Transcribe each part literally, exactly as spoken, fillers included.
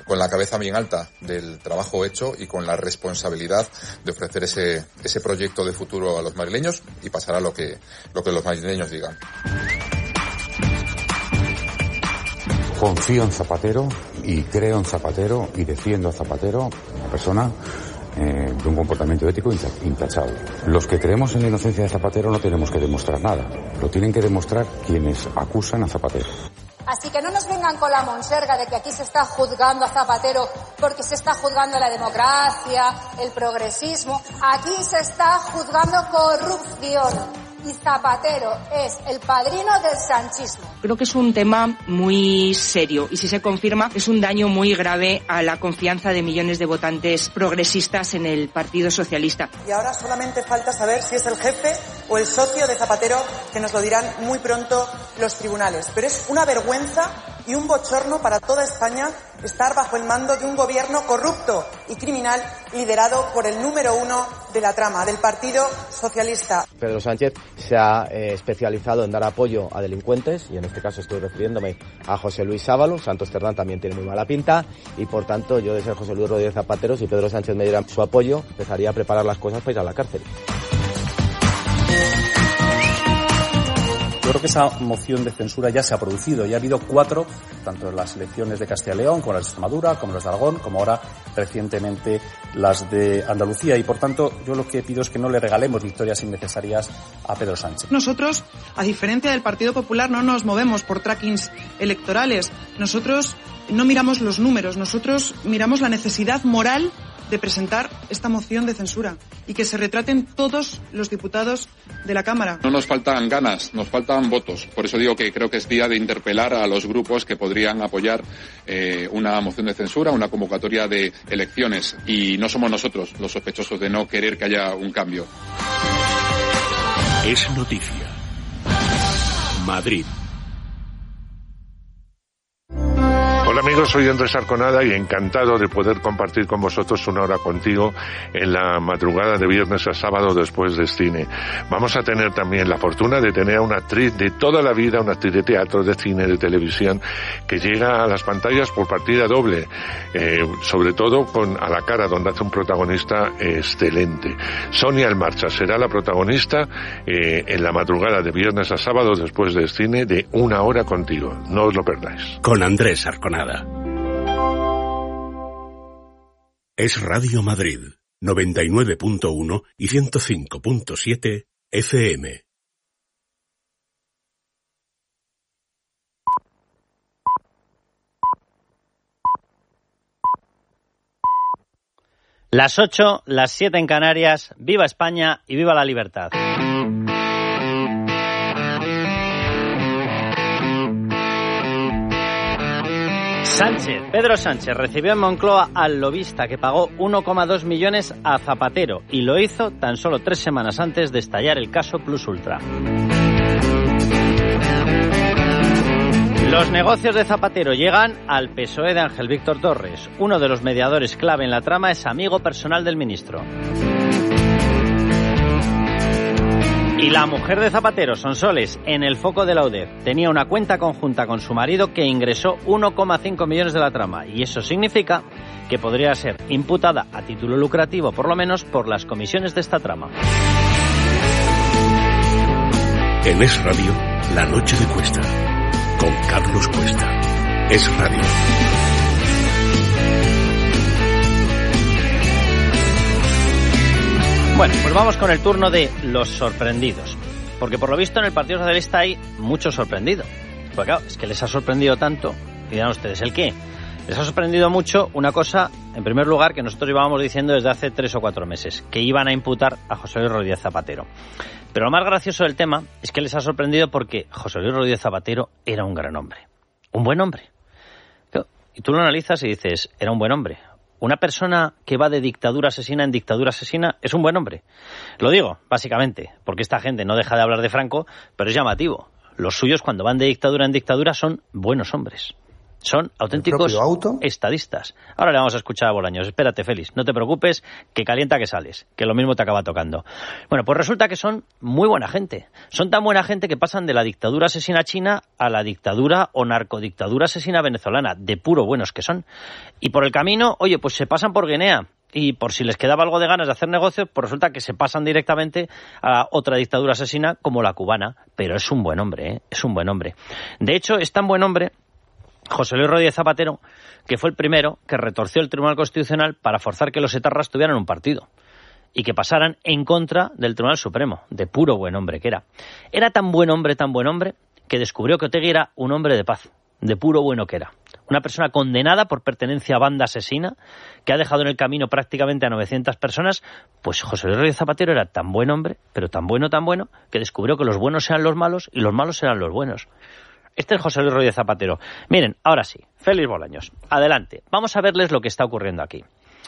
con la cabeza bien alta del trabajo hecho y con la responsabilidad de ofrecer ese, ese proyecto de futuro a los madrileños, y pasará lo que, lo que los madrileños digan. Confío en Zapatero y creo en Zapatero y defiendo a Zapatero, una persona eh, de un comportamiento ético intachable. Los que creemos en la inocencia de Zapatero no tenemos que demostrar nada, lo tienen que demostrar quienes acusan a Zapatero. Así que no nos vengan con la monserga de que aquí se está juzgando a Zapatero porque se está juzgando la democracia, el progresismo. Aquí se está juzgando corrupción. Y Zapatero es el padrino del sanchismo. Creo que es un tema muy serio y, si se confirma, es un daño muy grave a la confianza de millones de votantes progresistas en el Partido Socialista. Y ahora solamente falta saber si es el jefe o el socio de Zapatero, que nos lo dirán muy pronto los tribunales. Pero es una vergüenza y un bochorno para toda España estar bajo el mando de un gobierno corrupto y criminal liderado por el número uno de la trama, del Partido Socialista. Pedro Sánchez se ha eh, especializado en dar apoyo a delincuentes, y en este caso estoy refiriéndome a José Luis Ábalos. Santos Cerdán también tiene muy mala pinta, y por tanto yo, de ser José Luis Rodríguez Zapatero, si Pedro Sánchez me diera su apoyo, empezaría a preparar las cosas para ir a la cárcel. Yo creo que esa moción de censura ya se ha producido. Ya ha habido cuatro, tanto en las elecciones de Castilla y León, como las de Extremadura, como las de Aragón, como ahora recientemente las de Andalucía. Y por tanto, yo lo que pido es que no le regalemos victorias innecesarias a Pedro Sánchez. Nosotros, a diferencia del Partido Popular, no nos movemos por trackings electorales. Nosotros no miramos los números, nosotros miramos la necesidad moral de presentar esta moción de censura y que se retraten todos los diputados de la Cámara. No nos faltan ganas, nos faltan votos. Por eso digo que creo que es día de interpelar a los grupos que podrían apoyar eh, una moción de censura, una convocatoria de elecciones. Y no somos nosotros los sospechosos de no querer que haya un cambio. Es noticia. Madrid. Hola amigos, soy Andrés Arconada y encantado de poder compartir con vosotros una hora contigo en la madrugada de viernes a sábado después del cine. Vamos a tener también la fortuna de tener a una actriz de toda la vida, una actriz de teatro, de cine, de televisión, que llega a las pantallas por partida doble, eh, sobre todo con A la cara, donde hace un protagonista excelente. Sonia El Marcha será la protagonista eh, en la madrugada de viernes a sábado después del cine de Una hora contigo. No os lo perdáis. Con Andrés Arconada. Es Radio Madrid, noventa y nueve punto uno y ciento cinco punto siete F M. Las ocho, las siete en Canarias. Viva España y viva la libertad. Sánchez, Pedro Sánchez recibió en Moncloa al lobista que pagó uno coma dos millones a Zapatero, y lo hizo tan solo tres semanas antes de estallar el caso Plus Ultra. Los negocios de Zapatero llegan al P S O E de Ángel Víctor Torres. Uno de los mediadores clave en la trama es amigo personal del ministro. Y la mujer de Zapatero, Sonsoles, en el foco de la U D E F. Tenía una cuenta conjunta con su marido que ingresó uno coma cinco millones de la trama. Y eso significa que podría ser imputada a título lucrativo, por lo menos, por las comisiones de esta trama. En Es Radio, La Noche de Cuesta, con Carlos Cuesta. Es Radio. Bueno, pues vamos con el turno de los sorprendidos. Porque por lo visto en el Partido Socialista hay muchos sorprendidos. Pues claro, es que les ha sorprendido tanto. Y dirán ustedes, ¿el qué? Les ha sorprendido mucho una cosa, en primer lugar, que nosotros llevábamos diciendo desde hace tres o cuatro meses, que iban a imputar a José Luis Rodríguez Zapatero. Pero lo más gracioso del tema es que les ha sorprendido porque José Luis Rodríguez Zapatero era un gran hombre. Un buen hombre. Y tú lo analizas y dices, era un buen hombre. Una persona que va de dictadura asesina en dictadura asesina es un buen hombre. Lo digo, básicamente, porque esta gente no deja de hablar de Franco, pero es llamativo. Los suyos, cuando van de dictadura en dictadura, son buenos hombres. Son auténticos estadistas. Ahora le vamos a escuchar a Bolaños. Espérate, Félix, no te preocupes, que calienta que sales, que lo mismo te acaba tocando. Bueno, pues resulta que son muy buena gente. Son tan buena gente que pasan de la dictadura asesina china a la dictadura o narcodictadura asesina venezolana, de puro buenos que son. Y por el camino, oye, pues se pasan por Guinea. Y por si les quedaba algo de ganas de hacer negocios, pues resulta que se pasan directamente a otra dictadura asesina como la cubana. Pero es un buen hombre, ¿eh? Es un buen hombre. De hecho, es tan buen hombre José Luis Rodríguez Zapatero, que fue el primero que retorció el Tribunal Constitucional para forzar que los etarras tuvieran un partido y que pasaran en contra del Tribunal Supremo, de puro buen hombre que era. Era tan buen hombre, tan buen hombre, que descubrió que Otegi era un hombre de paz, de puro bueno que era. Una persona condenada por pertenencia a banda asesina, que ha dejado en el camino prácticamente a novecientas personas. Pues José Luis Rodríguez Zapatero era tan buen hombre, pero tan bueno, tan bueno, que descubrió que los buenos eran los malos y los malos eran los buenos. Este es José Luis Rodríguez Zapatero. Miren, ahora sí, Félix Bolaños, adelante. Vamos a verles lo que está ocurriendo aquí.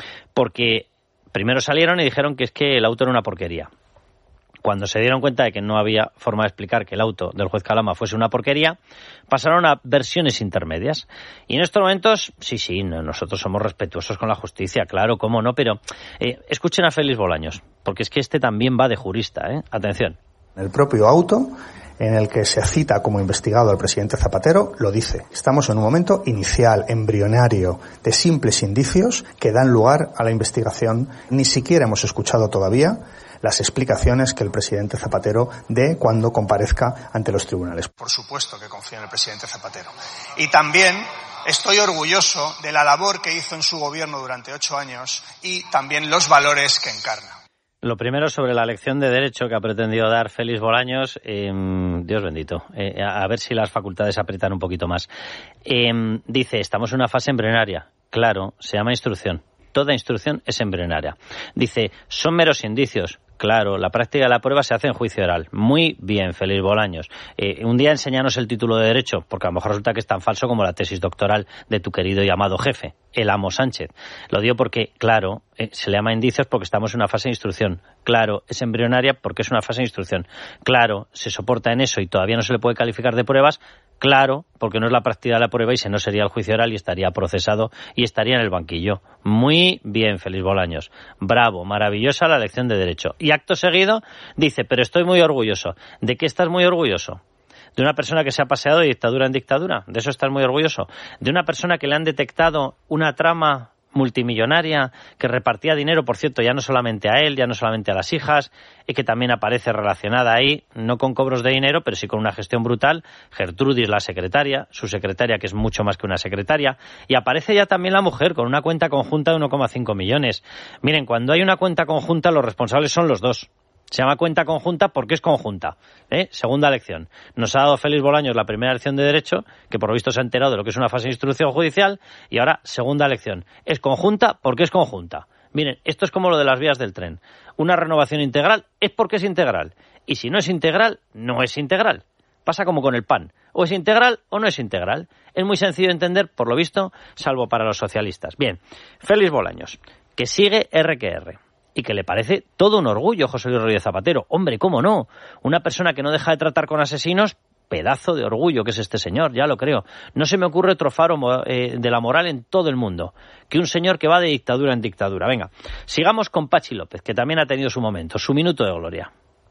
Porque primero salieron y dijeron que es que el auto era una porquería. Cuando se dieron cuenta de que no había forma de explicar que el auto del juez Calama fuese una porquería, pasaron a versiones intermedias. Y en estos momentos, sí, sí, nosotros somos respetuosos con la justicia, claro, cómo no, pero eh, escuchen a Félix Bolaños, porque es que este también va de jurista, ¿eh? Atención. El propio auto en el que se cita como investigado al presidente Zapatero, lo dice. Estamos en un momento inicial, embrionario, de simples indicios que dan lugar a la investigación. Ni siquiera hemos escuchado todavía las explicaciones que el presidente Zapatero dé cuando comparezca ante los tribunales. Por supuesto que confío en el presidente Zapatero. Y también estoy orgulloso de la labor que hizo en su gobierno durante ocho años y también los valores que encarna. Lo primero sobre la lección de Derecho que ha pretendido dar Félix Bolaños, eh, Dios bendito, eh, a ver si las facultades aprietan un poquito más. Eh, dice, estamos en una fase embrionaria. Claro, se llama instrucción. Toda instrucción es embrionaria. Dice, son meros indicios. Claro, la práctica de la prueba se hace en juicio oral. Muy bien, Félix Bolaños. Eh, un día enséñanos el título de Derecho, porque a lo mejor resulta que es tan falso como la tesis doctoral de tu querido y amado jefe, el amo Sánchez. Lo digo porque, claro, eh, se le llama indicios porque estamos en una fase de instrucción. Claro, es embrionaria porque es una fase de instrucción. Claro, se soporta en eso y todavía no se le puede calificar de pruebas. Claro, porque no es la práctica de la prueba y si no sería el juicio oral y estaría procesado y estaría en el banquillo. Muy bien, Félix Bolaños. Bravo, maravillosa la lección de Derecho. Y acto seguido dice, pero estoy muy orgulloso. ¿De qué estás muy orgulloso? ¿De una persona que se ha paseado de dictadura en dictadura? ¿De eso estás muy orgulloso? ¿De una persona que le han detectado una trama multimillonaria que repartía dinero, por cierto, ya no solamente a él, ya no solamente a las hijas, y que también aparece relacionada ahí, no con cobros de dinero, pero sí con una gestión brutal? Gertrudis, la secretaria, su secretaria, que es mucho más que una secretaria, y aparece ya también la mujer con una cuenta conjunta de uno coma cinco millones. Miren, cuando hay una cuenta conjunta, los responsables son los dos. Se llama cuenta conjunta porque es conjunta. ¿eh? Segunda lección. Nos ha dado Félix Bolaños la primera lección de Derecho, que por lo visto se ha enterado de lo que es una fase de instrucción judicial, y ahora, segunda lección. Es conjunta porque es conjunta. Miren, esto es como lo de las vías del tren. Una renovación integral es porque es integral. Y si no es integral, no es integral. Pasa como con el pan. O es integral o no es integral. Es muy sencillo de entender, por lo visto, salvo para los socialistas. Bien, Félix Bolaños, que sigue erre que erre. Y que le parece todo un orgullo José Luis Rodríguez Zapatero. Hombre, ¿cómo no? Una persona que no deja de tratar con asesinos, pedazo de orgullo que es este señor, ya lo creo. No se me ocurre otro faro eh, de la moral en todo el mundo que un señor que va de dictadura en dictadura. Venga, sigamos con Pachi López, que también ha tenido su momento, su minuto de gloria.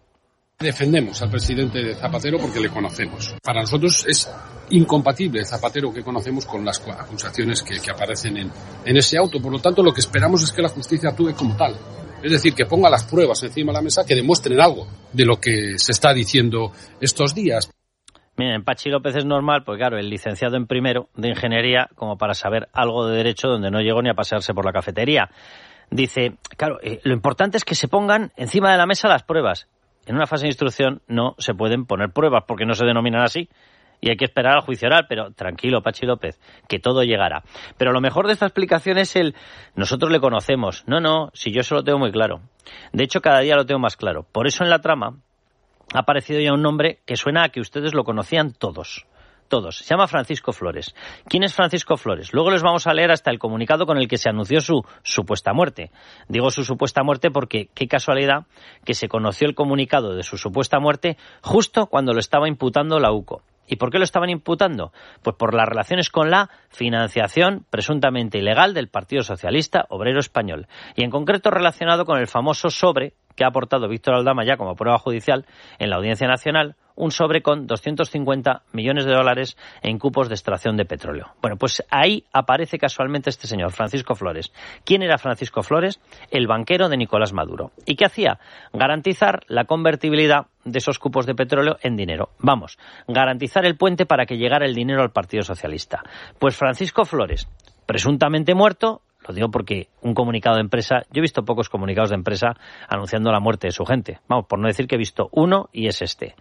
Defendemos al presidente de Zapatero porque le conocemos. Para nosotros es incompatible el Zapatero que conocemos con las acusaciones que, que aparecen en, en ese auto. Por lo tanto, lo que esperamos es que la justicia actúe como tal. Es decir, que ponga las pruebas encima de la mesa que demuestren algo de lo que se está diciendo estos días. Miren, Pachi López es normal, porque claro, el licenciado en primero de ingeniería, como para saber algo de derecho donde no llegó ni a pasearse por la cafetería. Dice, claro, eh, lo importante es que se pongan encima de la mesa las pruebas. En una fase de instrucción no se pueden poner pruebas porque no se denominan así. Y hay que esperar al juicio oral, pero tranquilo, Pachi López, que todo llegará. Pero lo mejor de esta explicación es el, nosotros le conocemos. No, no, si yo eso lo tengo muy claro. De hecho, cada día lo tengo más claro. Por eso en la trama ha aparecido ya un nombre que suena a que ustedes lo conocían todos. Todos. Se llama Francisco Flores. ¿Quién es Francisco Flores? Luego les vamos a leer hasta el comunicado con el que se anunció su supuesta muerte. Digo su supuesta muerte porque qué casualidad que se conoció el comunicado de su supuesta muerte justo cuando lo estaba imputando la UCO. ¿Y por qué lo estaban imputando? Pues por las relaciones con la financiación presuntamente ilegal del Partido Socialista Obrero Español. Y en concreto relacionado con el famoso sobre que ha aportado Víctor Aldama ya como prueba judicial en la Audiencia Nacional, un sobre con doscientos cincuenta millones de dólares en cupos de extracción de petróleo. Bueno, pues ahí aparece casualmente este señor, Francisco Flores. ¿Quién era Francisco Flores? El banquero de Nicolás Maduro. ¿Y qué hacía? Garantizar la convertibilidad de esos cupos de petróleo en dinero. Vamos, garantizar el puente para que llegara el dinero al Partido Socialista. Pues Francisco Flores, presuntamente muerto. Lo digo porque un comunicado de empresa, yo he visto pocos comunicados de empresa anunciando la muerte de su gente. Vamos, por no decir que he visto uno y es este.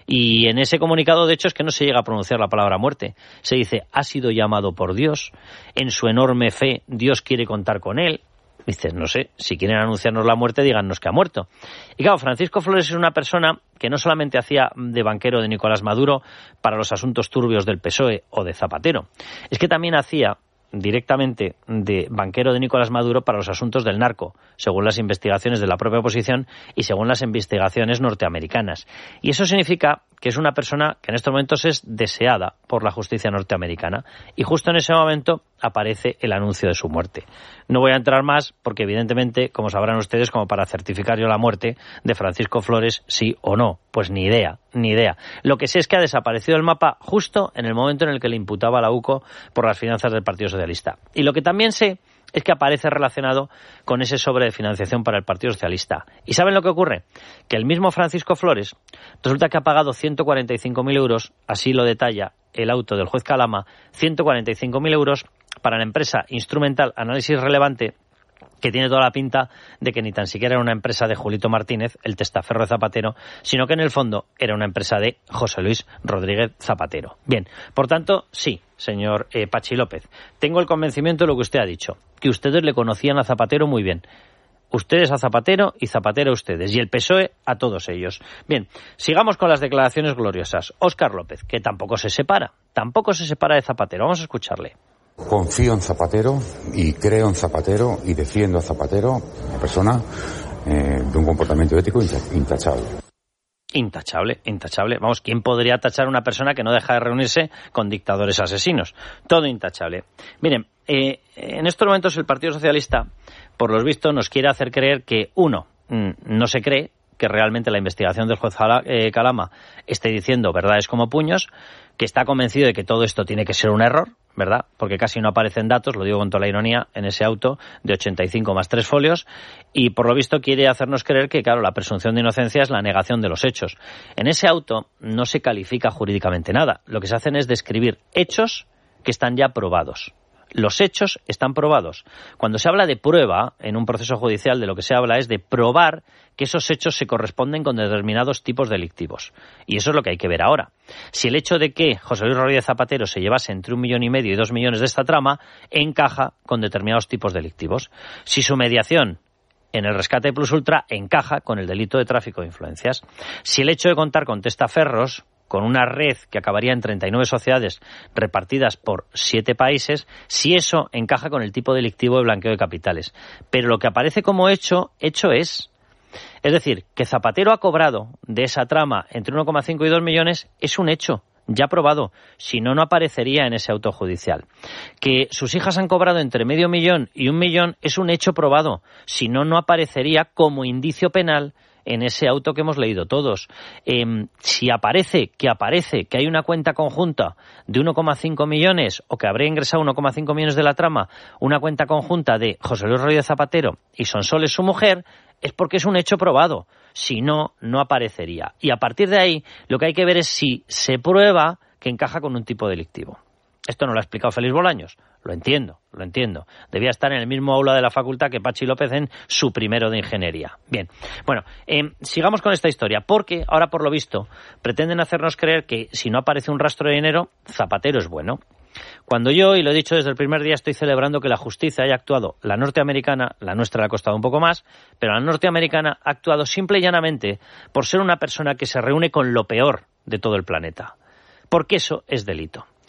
Y en ese comunicado, de hecho, es que no se llega a pronunciar la palabra muerte. Se dice, ha sido llamado por Dios, en su enorme fe, Dios quiere contar con él. Dices, no sé, si quieren anunciarnos la muerte, díganos que ha muerto. Y claro, Francisco Flores es una persona que no solamente hacía de banquero de Nicolás Maduro para los asuntos turbios del P S O E o de Zapatero, es que también hacía directamente de banquero de Nicolás Maduro para los asuntos del narco, según las investigaciones de la propia oposición y según las investigaciones norteamericanas. Y eso significa que es una persona que en estos momentos es deseada por la justicia norteamericana. Y justo en ese momento aparece el anuncio de su muerte. No voy a entrar más porque, evidentemente, como sabrán ustedes, como para certificar yo la muerte de Francisco Flores, sí o no. Pues ni idea, ni idea. Lo que sé es que ha desaparecido el mapa justo en el momento en el que le imputaba a la U C O por las finanzas del Partido Socialista. Y lo que también sé es que aparece relacionado con ese sobre de financiación para el Partido Socialista. ¿Y saben lo que ocurre? Que el mismo Francisco Flores resulta que ha pagado ciento cuarenta y cinco mil euros, así lo detalla el auto del juez Calama, ciento cuarenta y cinco mil euros para la empresa Instrumental Análisis Relevante, que tiene toda la pinta de que ni tan siquiera era una empresa de Julito Martínez, el testaferro de Zapatero, sino que en el fondo era una empresa de José Luis Rodríguez Zapatero. Bien, por tanto, sí, señor eh, Pachi López, tengo el convencimiento de lo que usted ha dicho, que ustedes le conocían a Zapatero muy bien. Ustedes a Zapatero y Zapatero a ustedes, y el P S O E a todos ellos. Bien, sigamos con las declaraciones gloriosas. Óscar López, que tampoco se separa, tampoco se separa de Zapatero. Vamos a escucharle. Confío en Zapatero y creo en Zapatero y defiendo a Zapatero, una persona eh, de un comportamiento ético intachable. Intachable, intachable. Vamos, ¿quién podría tachar a una persona que no deja de reunirse con dictadores asesinos? Todo intachable. Miren, eh, en estos momentos el Partido Socialista, por los vistos, nos quiere hacer creer que, uno, no se cree que realmente la investigación del juez Calama esté diciendo verdades como puños, que está convencido de que todo esto tiene que ser un error, ¿verdad? Porque casi no aparecen datos, lo digo con toda la ironía, en ese auto de ochenta y cinco más tres folios, y por lo visto quiere hacernos creer que, claro, la presunción de inocencia es la negación de los hechos. En ese auto no se califica jurídicamente nada, lo que se hacen es describir hechos que están ya probados. Los hechos están probados. Cuando se habla de prueba en un proceso judicial, de lo que se habla es de probar que esos hechos se corresponden con determinados tipos delictivos. Y eso es lo que hay que ver ahora. Si el hecho de que José Luis Rodríguez Zapatero se llevase entre un millón y medio y dos millones de esta trama encaja con determinados tipos delictivos. Si su mediación en el rescate de Plus Ultra encaja con el delito de tráfico de influencias. Si el hecho de contar con testaferros, con una red que acabaría en treinta y nueve sociedades repartidas por siete países, si eso encaja con el tipo delictivo de blanqueo de capitales. Pero lo que aparece como hecho, hecho es. Es decir, que Zapatero ha cobrado de esa trama entre uno coma cinco y dos millones es un hecho, ya probado. Si no, no aparecería en ese auto judicial. Que sus hijas han cobrado entre medio millón y un millón es un hecho probado. Si no, no aparecería como indicio penal en ese auto que hemos leído todos. Eh, si aparece, que aparece, que hay una cuenta conjunta de uno coma cinco millones o que habría ingresado uno coma cinco millones de la trama, una cuenta conjunta de José Luis Rodríguez Zapatero y Sonsoles, su mujer, es porque es un hecho probado. Si no, no aparecería. Y a partir de ahí, lo que hay que ver es si se prueba que encaja con un tipo delictivo. Esto no lo ha explicado Félix Bolaños. Lo entiendo, lo entiendo. Debía estar en el mismo aula de la facultad que Pachi López en su primero de ingeniería. Bien, bueno, eh, sigamos con esta historia, porque ahora, por lo visto, pretenden hacernos creer que si no aparece un rastro de dinero, Zapatero es bueno. Cuando yo, y lo he dicho desde el primer día, estoy celebrando que la justicia haya actuado, la norteamericana, la nuestra le ha costado un poco más, pero la norteamericana ha actuado simple y llanamente por ser una persona que se reúne con lo peor de todo el planeta. Porque eso es delito.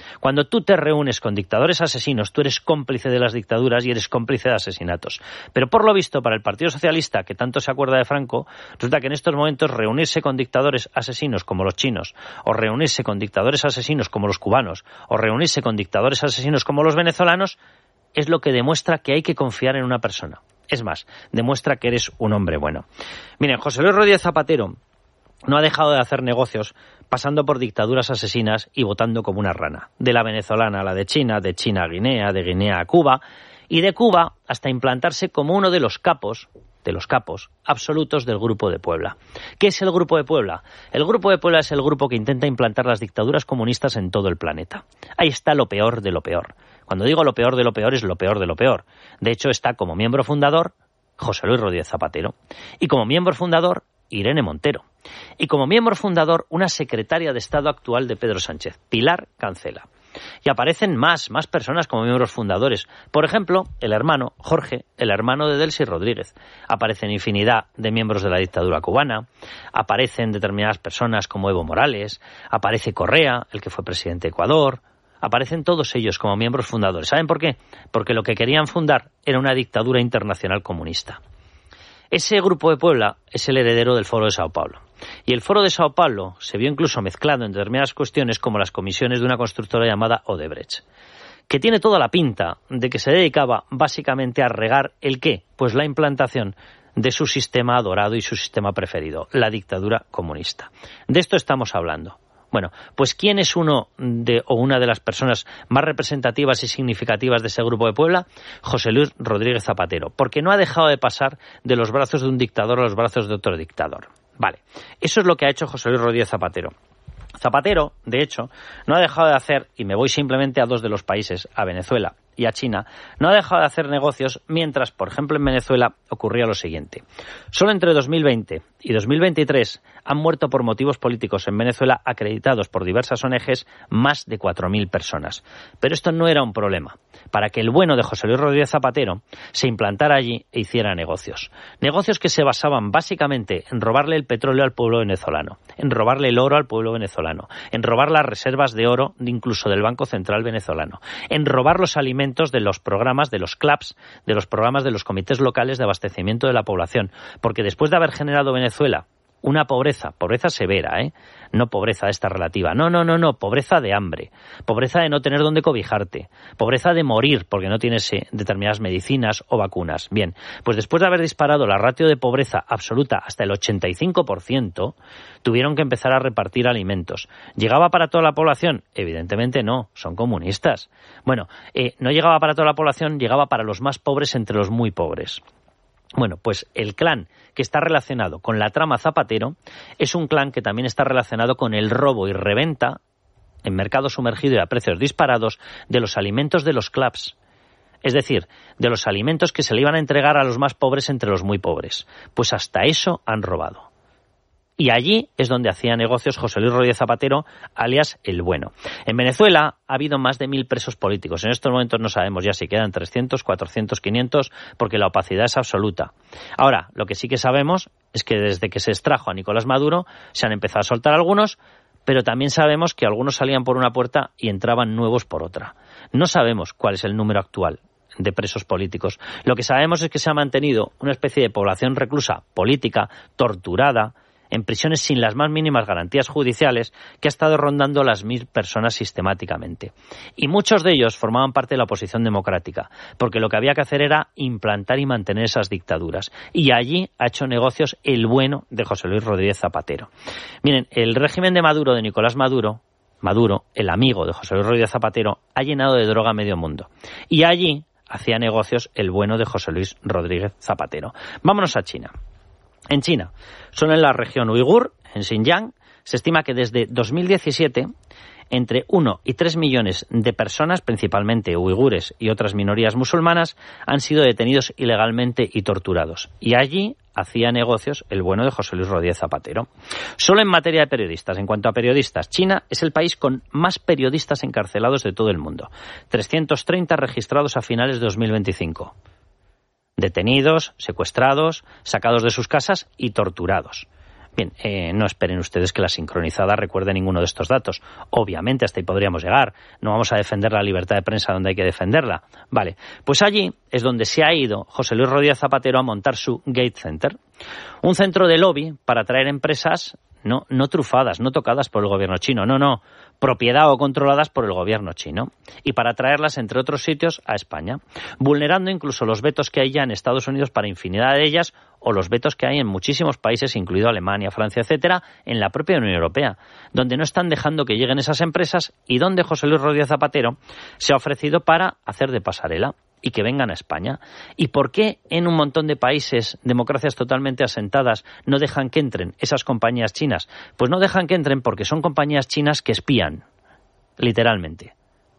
Cuando tú te reúnes con dictadores asesinos, tú eres cómplice de las dictaduras y eres cómplice de asesinatos. Pero por lo visto, para el Partido Socialista, que tanto se acuerda de Franco, resulta que en estos momentos reunirse con dictadores asesinos como los chinos, o reunirse con dictadores asesinos como los cubanos, o reunirse con dictadores asesinos como los venezolanos, es lo que demuestra que hay que confiar en una persona. Es más, demuestra que eres un hombre bueno. Miren, José Luis Rodríguez Zapatero no ha dejado de hacer negocios pasando por dictaduras asesinas y votando como una rana. De la venezolana a la de China, de China a Guinea, de Guinea a Cuba, y de Cuba hasta implantarse como uno de los capos, de los capos absolutos del Grupo de Puebla. ¿Qué es el Grupo de Puebla? El Grupo de Puebla es el grupo que intenta implantar las dictaduras comunistas en todo el planeta. Ahí está lo peor de lo peor. Cuando digo lo peor de lo peor, es lo peor de lo peor. De hecho, está como miembro fundador José Luis Rodríguez Zapatero y como miembro fundador Irene Montero. Y como miembro fundador, una secretaria de Estado actual de Pedro Sánchez, Pilar Cancela. Y aparecen más, más personas como miembros fundadores. Por ejemplo, el hermano Jorge, el hermano de Delcy Rodríguez. Aparecen infinidad de miembros de la dictadura cubana. Aparecen determinadas personas como Evo Morales. Aparece Correa, el que fue presidente de Ecuador. Aparecen todos ellos como miembros fundadores. ¿Saben por qué? Porque lo que querían fundar era una dictadura internacional comunista. Ese Grupo de Puebla es el heredero del Foro de Sao Paulo. Y el Foro de Sao Paulo se vio incluso mezclado en determinadas cuestiones como las comisiones de una constructora llamada Odebrecht, que tiene toda la pinta de que se dedicaba básicamente a regar ¿el qué? Pues la implantación de su sistema adorado y su sistema preferido, la dictadura comunista. De esto estamos hablando. Bueno, pues ¿quién es uno de o una de las personas más representativas y significativas de ese Grupo de Puebla? José Luis Rodríguez Zapatero, porque no ha dejado de pasar de los brazos de un dictador a los brazos de otro dictador. Vale, eso es lo que ha hecho José Luis Rodríguez Zapatero. Zapatero, de hecho, no ha dejado de hacer, y me voy simplemente a dos de los países, a Venezuela y a China, no ha dejado de hacer negocios mientras, por ejemplo, en Venezuela ocurría lo siguiente. Solo entre dos mil veinte y dos mil veintitrés han muerto por motivos políticos en Venezuela, acreditados por diversas O N Ges, más de cuatro mil personas. Pero esto no era un problema para que el bueno de José Luis Rodríguez Zapatero se implantara allí e hiciera negocios. Negocios que se basaban básicamente en robarle el petróleo al pueblo venezolano, en robarle el oro al pueblo venezolano, en robar las reservas de oro incluso del Banco Central venezolano, en robar los alimentos de los programas, de los C L A Ps, de los programas de los comités locales de abastecimiento de la población. Porque después de haber generado Venezuela una pobreza, pobreza severa, ¿eh? No pobreza esta relativa, no, no, no, no, pobreza de hambre, pobreza de no tener dónde cobijarte, pobreza de morir porque no tienes eh, determinadas medicinas o vacunas. Bien, pues después de haber disparado la ratio de pobreza absoluta hasta el ochenta y cinco por ciento, tuvieron que empezar a repartir alimentos. ¿Llegaba para toda la población? Evidentemente no, son comunistas. Bueno, eh, no llegaba para toda la población, llegaba para los más pobres entre los muy pobres. Bueno, pues el clan que está relacionado con la trama Zapatero es un clan que también está relacionado con el robo y reventa en mercado sumergido y a precios disparados de los alimentos de los C L A Ps. Es decir, de los alimentos que se le iban a entregar a los más pobres entre los muy pobres. Pues hasta eso han robado. Y allí es donde hacía negocios José Luis Rodríguez Zapatero, alias El Bueno. En Venezuela ha habido más de mil presos políticos. En estos momentos no sabemos ya si quedan trescientos, cuatrocientos, quinientos, porque la opacidad es absoluta. Ahora, lo que sí que sabemos es que desde que se extrajo a Nicolás Maduro se han empezado a soltar algunos, pero también sabemos que algunos salían por una puerta y entraban nuevos por otra. No sabemos cuál es el número actual de presos políticos. Lo que sabemos es que se ha mantenido una especie de población reclusa política, torturada, en prisiones sin las más mínimas garantías judiciales, que ha estado rondando las mil personas sistemáticamente. Y muchos de ellos formaban parte de la oposición democrática, porque lo que había que hacer era implantar y mantener esas dictaduras. Y allí ha hecho negocios el bueno de José Luis Rodríguez Zapatero. Miren, el régimen de Maduro, de Nicolás Maduro, Maduro, el amigo de José Luis Rodríguez Zapatero, ha llenado de droga a medio mundo. Y allí hacía negocios el bueno de José Luis Rodríguez Zapatero. Vámonos a China. En China, solo en la región uigur, en Xinjiang, se estima que desde dos mil diecisiete entre uno y tres millones de personas, principalmente uigures y otras minorías musulmanas, han sido detenidos ilegalmente y torturados. Y allí hacía negocios el bueno de José Luis Rodríguez Zapatero. Solo en materia de periodistas, en cuanto a periodistas, China es el país con más periodistas encarcelados de todo el mundo. trescientos treinta registrados a finales de dos mil veinticinco. Detenidos, secuestrados, sacados de sus casas y torturados. Bien, eh, no esperen ustedes que la sincronizada recuerde ninguno de estos datos. Obviamente, hasta ahí podríamos llegar. No vamos a defender la libertad de prensa donde hay que defenderla. Vale, pues allí es donde se ha ido José Luis Rodríguez Zapatero a montar su Gate Center. Un centro de lobby para atraer empresas no, no trufadas, no tocadas por el gobierno chino, no, no, propiedad o controladas por el gobierno chino, y para traerlas, entre otros sitios, a España, vulnerando incluso los vetos que hay ya en Estados Unidos para infinidad de ellas, o los vetos que hay en muchísimos países, incluido Alemania, Francia, etcétera, en la propia Unión Europea, donde no están dejando que lleguen esas empresas y donde José Luis Rodríguez Zapatero se ha ofrecido para hacer de pasarela y que vengan a España. ¿Y por qué en un montón de países, democracias totalmente asentadas, no dejan que entren esas compañías chinas? Pues no dejan que entren porque son compañías chinas que espían, literalmente.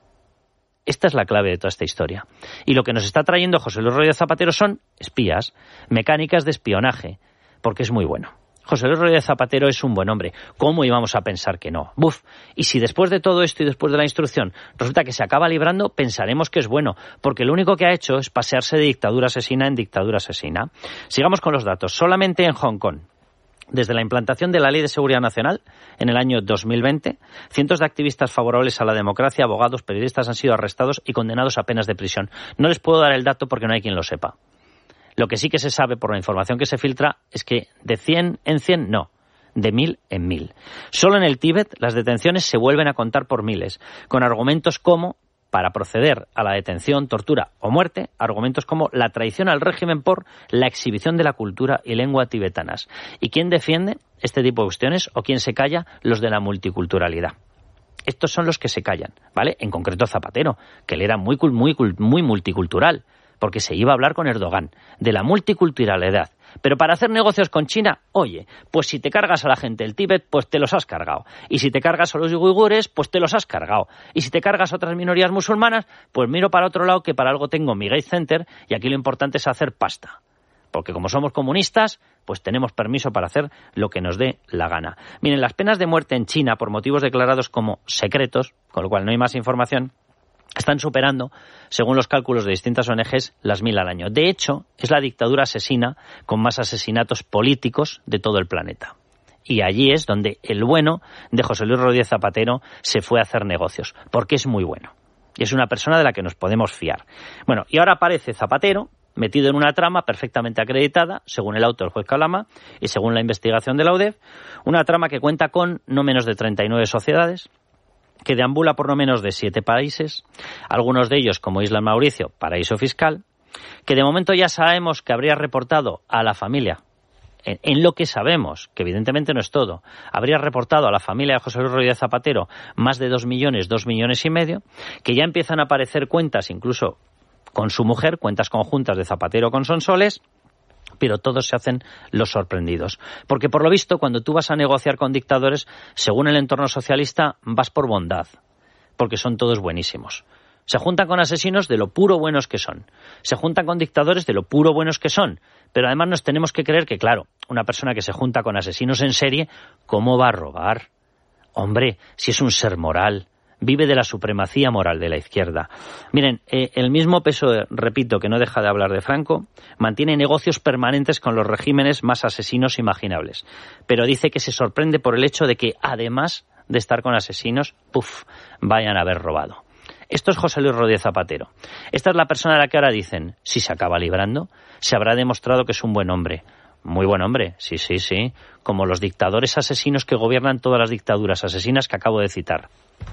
Esta es la clave de toda esta historia. Y lo que nos está trayendo José Luis Rodríguez Zapatero son espías, mecánicas de espionaje, porque es muy bueno. José Luis Rodríguez Zapatero es un buen hombre. ¿Cómo íbamos a pensar que no? Buf. Y si después de todo esto y después de la instrucción resulta que se acaba librando, pensaremos que es bueno, porque lo único que ha hecho es pasearse de dictadura asesina en dictadura asesina. Sigamos con los datos. Solamente en Hong Kong, desde la implantación de la Ley de Seguridad Nacional en el año dos mil veinte, cientos de activistas favorables a la democracia, abogados, periodistas han sido arrestados y condenados a penas de prisión. No les puedo dar el dato porque no hay quien lo sepa. Lo que sí que se sabe por la información que se filtra es que de cien en cien, no, de mil en mil. Solo en el Tíbet las detenciones se vuelven a contar por miles, con argumentos como, para proceder a la detención, tortura o muerte, argumentos como la traición al régimen por la exhibición de la cultura y lengua tibetanas. ¿Y quién defiende este tipo de cuestiones o quién se calla? Los de la multiculturalidad. Estos son los que se callan, ¿vale? En concreto Zapatero, que él era muy, muy, muy multicultural, porque se iba a hablar con Erdogan de la multiculturalidad. Pero para hacer negocios con China, oye, pues si te cargas a la gente del Tíbet, pues te los has cargado. Y si te cargas a los uigures, pues te los has cargado. Y si te cargas a otras minorías musulmanas, pues miro para otro lado que para algo tengo mi Gate Center y aquí lo importante es hacer pasta. Porque como somos comunistas, pues tenemos permiso para hacer lo que nos dé la gana. Miren, las penas de muerte en China por motivos declarados como secretos, con lo cual no hay más información, están superando, según los cálculos de distintas O N Ges, las mil al año. De hecho, es la dictadura asesina con más asesinatos políticos de todo el planeta. Y allí es donde el bueno de José Luis Rodríguez Zapatero se fue a hacer negocios, porque es muy bueno. Y es una persona de la que nos podemos fiar. Bueno, y ahora aparece Zapatero metido en una trama perfectamente acreditada, según el auto del juez Calama y según la investigación de la U D E F, una trama que cuenta con no menos de treinta y nueve sociedades, que deambula por no menos de siete países, algunos de ellos, como Isla Mauricio, paraíso fiscal, que de momento ya sabemos que habría reportado a la familia, en, en lo que sabemos, que evidentemente no es todo, habría reportado a la familia de José Luis Rodríguez Zapatero más de dos millones, dos millones y medio, que ya empiezan a aparecer cuentas, incluso con su mujer, cuentas conjuntas de Zapatero con Sonsoles, pero todos se hacen los sorprendidos. Porque por lo visto, cuando tú vas a negociar con dictadores, según el entorno socialista, vas por bondad, porque son todos buenísimos. Se juntan con asesinos de lo puro buenos que son. Se juntan con dictadores de lo puro buenos que son. Pero además nos tenemos que creer que, claro, una persona que se junta con asesinos en serie, ¿cómo va a robar? Hombre, si es un ser moral, vive de la supremacía moral de la izquierda. Miren, eh, el mismo P S O E, repito, que no deja de hablar de Franco, mantiene negocios permanentes con los regímenes más asesinos imaginables. Pero dice que se sorprende por el hecho de que, además de estar con asesinos, puf, vayan a haber robado. Esto es José Luis Rodríguez Zapatero. Esta es la persona a la que ahora dicen, si se acaba librando, se habrá demostrado que es un buen hombre. Muy buen hombre, sí, sí, sí. Como los dictadores asesinos que gobiernan todas las dictaduras asesinas que acabo de citar.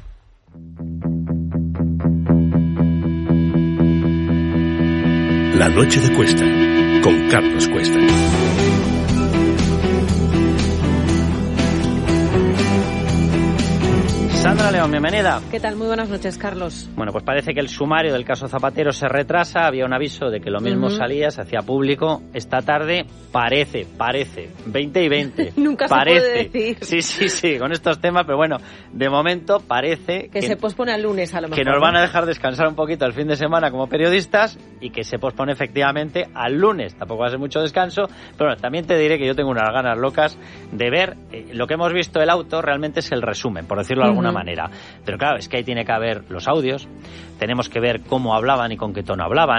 La noche de Cuesta, con Carlos Cuesta. Sandra León, bienvenida. ¿Qué tal? Muy buenas noches, Carlos. Bueno, pues parece que el sumario del caso Zapatero se retrasa. Había un aviso de que lo mismo uh-huh. salía, se hacía público. Esta tarde parece, parece, veinte y veinte. Nunca parece. se puede decir. Sí, sí, sí, con estos temas, pero bueno, de momento parece que... Que se pospone al lunes, a lo mejor. Que nos van a dejar descansar un poquito el fin de semana como periodistas y que se pospone efectivamente al lunes. Tampoco va a ser mucho descanso, pero bueno, también te diré que yo tengo unas ganas locas de ver eh, lo que hemos visto el auto, realmente es el resumen, por decirlo de alguna uh-huh. manera. Pero claro, es que ahí tiene que haber los audios, tenemos que ver cómo hablaban y con qué tono hablaban,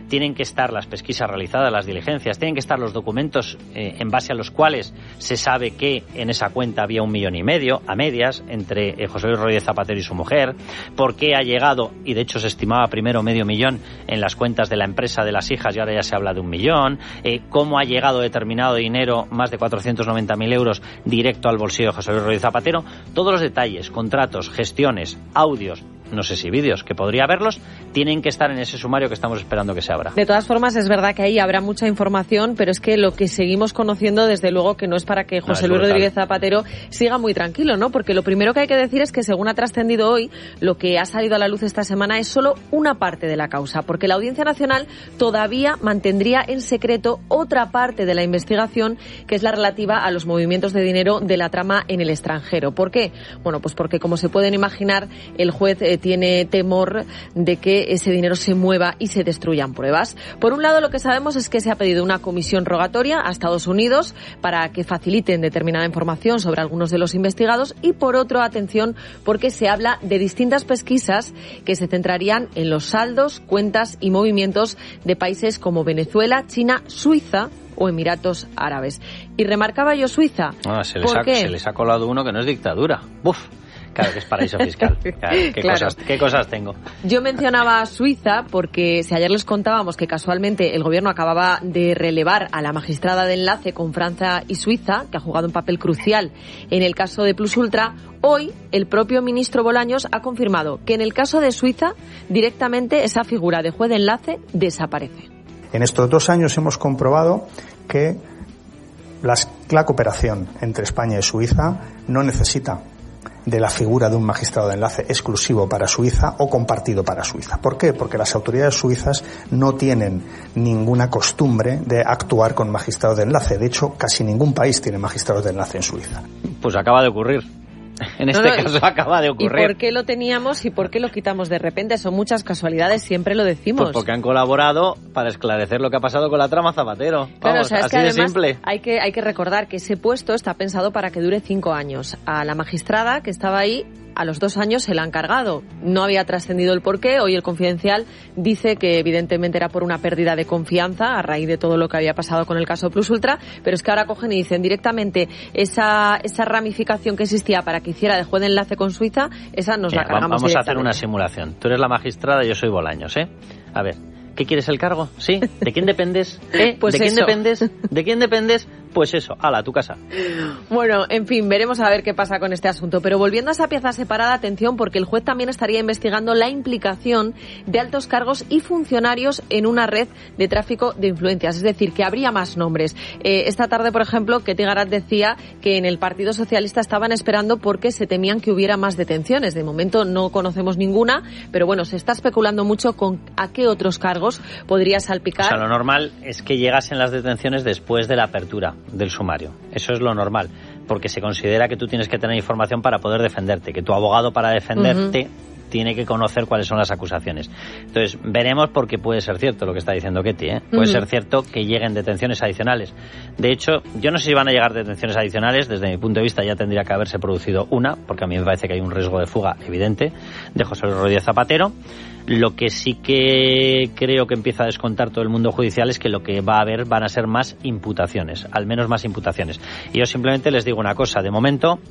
tienen que estar las pesquisas realizadas, las diligencias, tienen que estar los documentos eh, en base a los cuales se sabe que en esa cuenta había un millón y medio, a medias, entre eh, José Luis Rodríguez Zapatero y su mujer, por qué ha llegado, y de hecho se estimaba primero medio millón en las cuentas de la empresa de las hijas y ahora ya se habla de un millón, eh, cómo ha llegado determinado dinero, más de cuatrocientos noventa mil euros, directo al bolsillo de José Luis Rodríguez Zapatero, todos los detalles, contratos, gestiones, audios, no sé si vídeos, que podría haberlos, tienen que estar en ese sumario que estamos esperando que se abra. De todas formas, es verdad que ahí habrá mucha información, pero es que lo que seguimos conociendo, desde luego, que no es para que José no, Luis Rodríguez Zapatero siga muy tranquilo, ¿no? Porque lo primero que hay que decir es que, según ha trascendido hoy, lo que ha salido a la luz esta semana es solo una parte de la causa, porque la Audiencia Nacional todavía mantendría en secreto otra parte de la investigación, que es la relativa a los movimientos de dinero de la trama en el extranjero. ¿Por qué? Bueno, pues porque, como se pueden imaginar, el juez eh, tiene temor de que ese dinero se mueva y se destruyan pruebas. Por un lado, lo que sabemos es que se ha pedido una comisión rogatoria a Estados Unidos para que faciliten determinada información sobre algunos de los investigados, y por otro, atención, porque se habla de distintas pesquisas que se centrarían en los saldos, cuentas y movimientos de países como Venezuela, China, Suiza o Emiratos Árabes. Y remarcaba yo Suiza. Ah, se, les ha, se les ha colado uno que no es dictadura. ¡Buf! Claro que es paraíso fiscal. Claro, ¿qué, claro. Cosas, ¿Qué cosas tengo? Yo mencionaba Suiza porque si ayer les contábamos que casualmente el gobierno acababa de relevar a la magistrada de enlace con Francia y Suiza, que ha jugado un papel crucial en el caso de Plus Ultra, hoy el propio ministro Bolaños ha confirmado que en el caso de Suiza directamente esa figura de juez de enlace desaparece. En estos dos años hemos comprobado que las, la cooperación entre España y Suiza no necesita de la figura de un magistrado de enlace exclusivo para Suiza o compartido para Suiza. ¿Por qué? Porque las autoridades suizas no tienen ninguna costumbre de actuar con magistrados de enlace. De hecho, casi ningún país tiene magistrados de enlace en Suiza. Pues acaba de ocurrir. En este no, no, caso acaba de ocurrir. ¿Y por qué lo teníamos y por qué lo quitamos de repente? Son muchas casualidades, siempre lo decimos. Pues porque han colaborado para esclarecer lo que ha pasado con la trama Zapatero. Vamos, claro, o sea, es así que de simple. Hay que, hay que recordar que ese puesto está pensado para que dure cinco años. A la magistrada que estaba ahí, a los dos años se la han cargado. No había trascendido el porqué. Hoy el Confidencial dice que evidentemente era por una pérdida de confianza a raíz de todo lo que había pasado con el caso Plus Ultra, pero es que ahora cogen y dicen directamente esa, esa ramificación que existía para que hiciera de juez de enlace con Suiza, esa nos Mira, la cargamos. Vamos a hacer una simulación. Tú eres la magistrada y yo soy Bolaños, ¿eh? A ver, ¿qué quieres el cargo? ¿Sí? ¿De quién dependes? ¿Eh? Pues ¿De quién eso. dependes? ¿De quién dependes? Pues eso, ala, a tu casa. Bueno, en fin, veremos a ver qué pasa con este asunto. Pero volviendo a esa pieza separada, atención, porque el juez también estaría investigando la implicación de altos cargos y funcionarios en una red de tráfico de influencias. Es decir, que habría más nombres. Eh, esta tarde, por ejemplo, Ketty Garat decía que en el Partido Socialista estaban esperando porque se temían que hubiera más detenciones. De momento no conocemos ninguna, pero bueno, se está especulando mucho con a qué otros cargos podría salpicar. O sea, lo normal es que llegasen las detenciones después de la apertura del sumario. Eso es lo normal, porque se considera que tú tienes que tener información para poder defenderte, que tu abogado para defenderte uh-huh. tiene que conocer cuáles son las acusaciones. Entonces, veremos, porque puede ser cierto lo que está diciendo Ketty, ¿eh? Puede uh-huh. ser cierto que lleguen detenciones adicionales. De hecho, yo no sé si van a llegar detenciones adicionales. Desde mi punto de vista ya tendría que haberse producido una, porque a mí me parece que hay un riesgo de fuga evidente de José Luis Rodríguez Zapatero. Lo que sí que creo que empieza a descontar todo el mundo judicial es que lo que va a haber van a ser más imputaciones, al menos más imputaciones. Y yo simplemente les digo una cosa, de momento